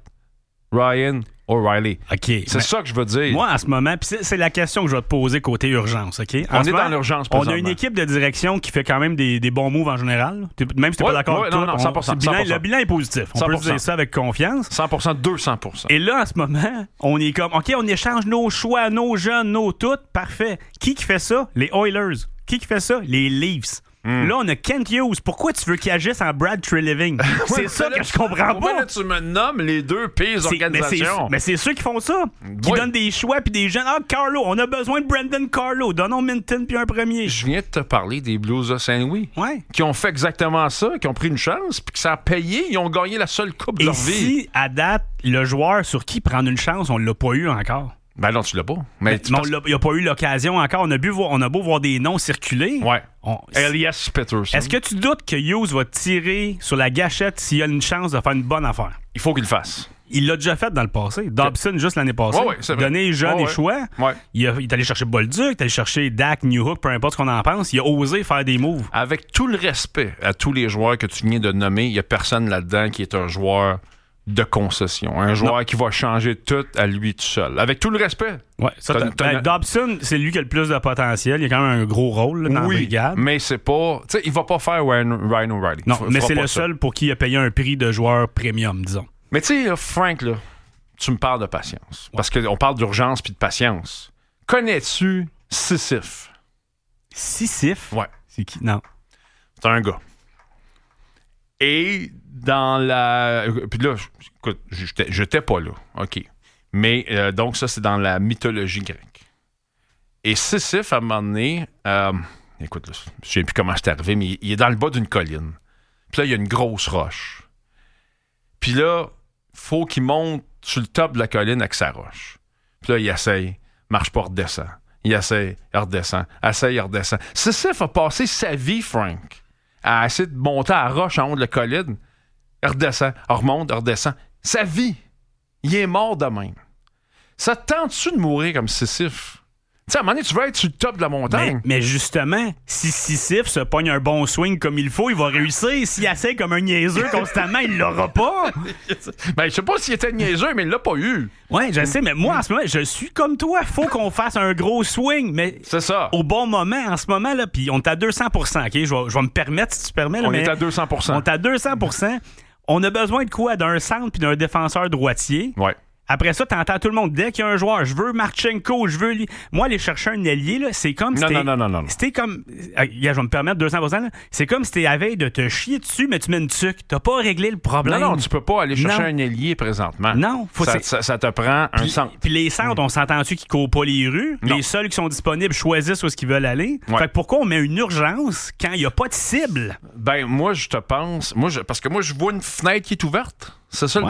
Ryan O'Reilly. OK. C'est mais ça que je veux dire. Moi, en ce moment, puis c'est, c'est la question que je vais te poser côté urgence, OK? En On ce est moment, dans l'urgence On a présentement. une équipe de direction qui fait quand même des, des bons moves en général. là. T'es- Même si t'es Ouais, pas d'accord ouais, avec non, toi, non, on- cent pour cent, c'est bilan- cent pour cent. le bilan est positif. On cent peut pour cent. dire ça avec confiance. cent pour cent, deux cents pour cent. Et là, en ce moment, on est comme, OK, on échange nos choix, nos jeunes, nos tout. Parfait. Qui qui fait ça? Les Oilers. Qui qui fait ça? Les Leafs. Hmm. Là, on a Kent Hughes. Pourquoi tu veux qu'il agisse en Brad Treliving? C'est Ouais, ça mais que là, je comprends pourquoi pas. là, tu me nommes les deux pires C'est- mais c'est- organisations. Mais c'est ceux qui font ça. Qui Oui. donnent des choix puis des jeunes. Ah, Carlo, on a besoin de Brandon Carlo. Donnons Minton puis un premier. Je viens de te parler des Blues de Saint-Louis. Ouais. Qui ont fait exactement ça, qui ont pris une chance, puis que ça a payé. Ils ont gagné la seule coupe de Et leur vie. si, à date, le joueur sur qui prendre une chance, on l'a pas eu encore. Ben non, tu l'as pas. Mais tu Mais on penses- l'a- il n'a pas eu l'occasion encore. On a, bu voir- on a beau voir des noms circuler. Ouais. On- Elias Pettersson. Est-ce que tu doutes que Hughes va tirer sur la gâchette s'il a une chance de faire une bonne affaire? Il faut qu'il le fasse. Il l'a déjà fait dans le passé. Dobson, juste l'année passée. Ouais, ouais, c'est vrai. Donner les jeunes Ouais, des ouais. choix. Ouais. Il, a- il est allé chercher Bolduc, il est allé chercher Dak, Newhook, peu importe ce qu'on en pense. Il a osé faire des moves. Avec tout le respect à tous les joueurs que tu viens de nommer, il n'y a personne là-dedans qui est un joueur de concession. Un joueur Non. qui va changer tout à lui tout seul. Avec tout le respect. Ouais, ça, T'as- t'as- t'as- ben, Dobson, c'est lui qui a le plus de potentiel. Il a quand même un gros rôle là, dans la Oui, brigade. mais c'est pas... Tu sais, il va pas faire Ryan, Ryan O'Reilly. Non, Il mais fera c'est pas le ça. seul pour qui il a payé un prix de joueur premium, disons. Mais tu sais, là, Frank, là, tu me parles de patience. Parce qu'on parle d'urgence puis de patience. Connais-tu Sisyphe? Sisyphe? Ouais. C'est qui? Non. C'est un gars. Et dans la... Puis là, écoute, j'étais, j'étais pas là. OK. Mais euh, donc ça, c'est dans la mythologie grecque. Et Sisyphe, à un moment donné... euh, écoute, là, je sais plus comment c'est arrivé, mais il, il est dans le bas d'une colline. Puis là, il y a une grosse roche. Puis là, faut qu'il monte sur le top de la colline avec sa roche. Puis là, il essaye, marche pas, redescend. Il essaye, il redescend. Essaye, il redescend. Sisyphe a passé sa vie, Frank, à essayer de monter à la roche en haut de la colline. Il redescend, il remonte, il redescend. Sa vie. Il est mort de même. Ça te tente-tu de mourir comme Sisyphe? sais, à un moment donné, tu veux être sur le top de la montagne. Mais, mais justement, si Sisyphe se pogne un bon swing comme il faut, il va réussir. S'il essaie comme un niaiseux constamment, il l'aura pas. Ben, je sais pas s'il était niaiseux, mais il l'a pas eu. Ouais, je sais, mais moi, en ce moment, je suis comme toi. Faut qu'on fasse un gros swing, mais c'est ça. Au bon moment, en ce moment, là, puis on est à deux cents pour cent, OK? Je vais, je vais me permettre, si tu permets. Là, on mais est à deux cents pour cent. On est à deux cents pour cent. On a besoin de quoi? D'un centre puis d'un défenseur droitier. Ouais. Après ça, t'entends tout le monde. Dès qu'il y a un joueur, je veux Marchenko, je veux lui. Moi, aller chercher un ailier, là, c'est comme. Non, non, non, non, non. C'était comme. Euh, je vais me permettre deux cents pour cent. Là, c'est comme si t'es à veille de te chier dessus, mais tu mets une tuque. T'as pas réglé le problème. Non, non, tu peux pas aller chercher non. un ailier présentement. Non, faut ça, ça, ça te prend un puis, centre. Puis les centres, on s'entend-tu qu'ils courent pas les rues? Non. Les seuls qui sont disponibles choisissent où est-ce qu'ils veulent aller. Ouais. Fait que pourquoi on met une urgence quand il n'y a pas de cible? Ben, moi, je te pense. Moi, je, parce que moi, je vois une fenêtre qui est ouverte. C'est ça le ouais,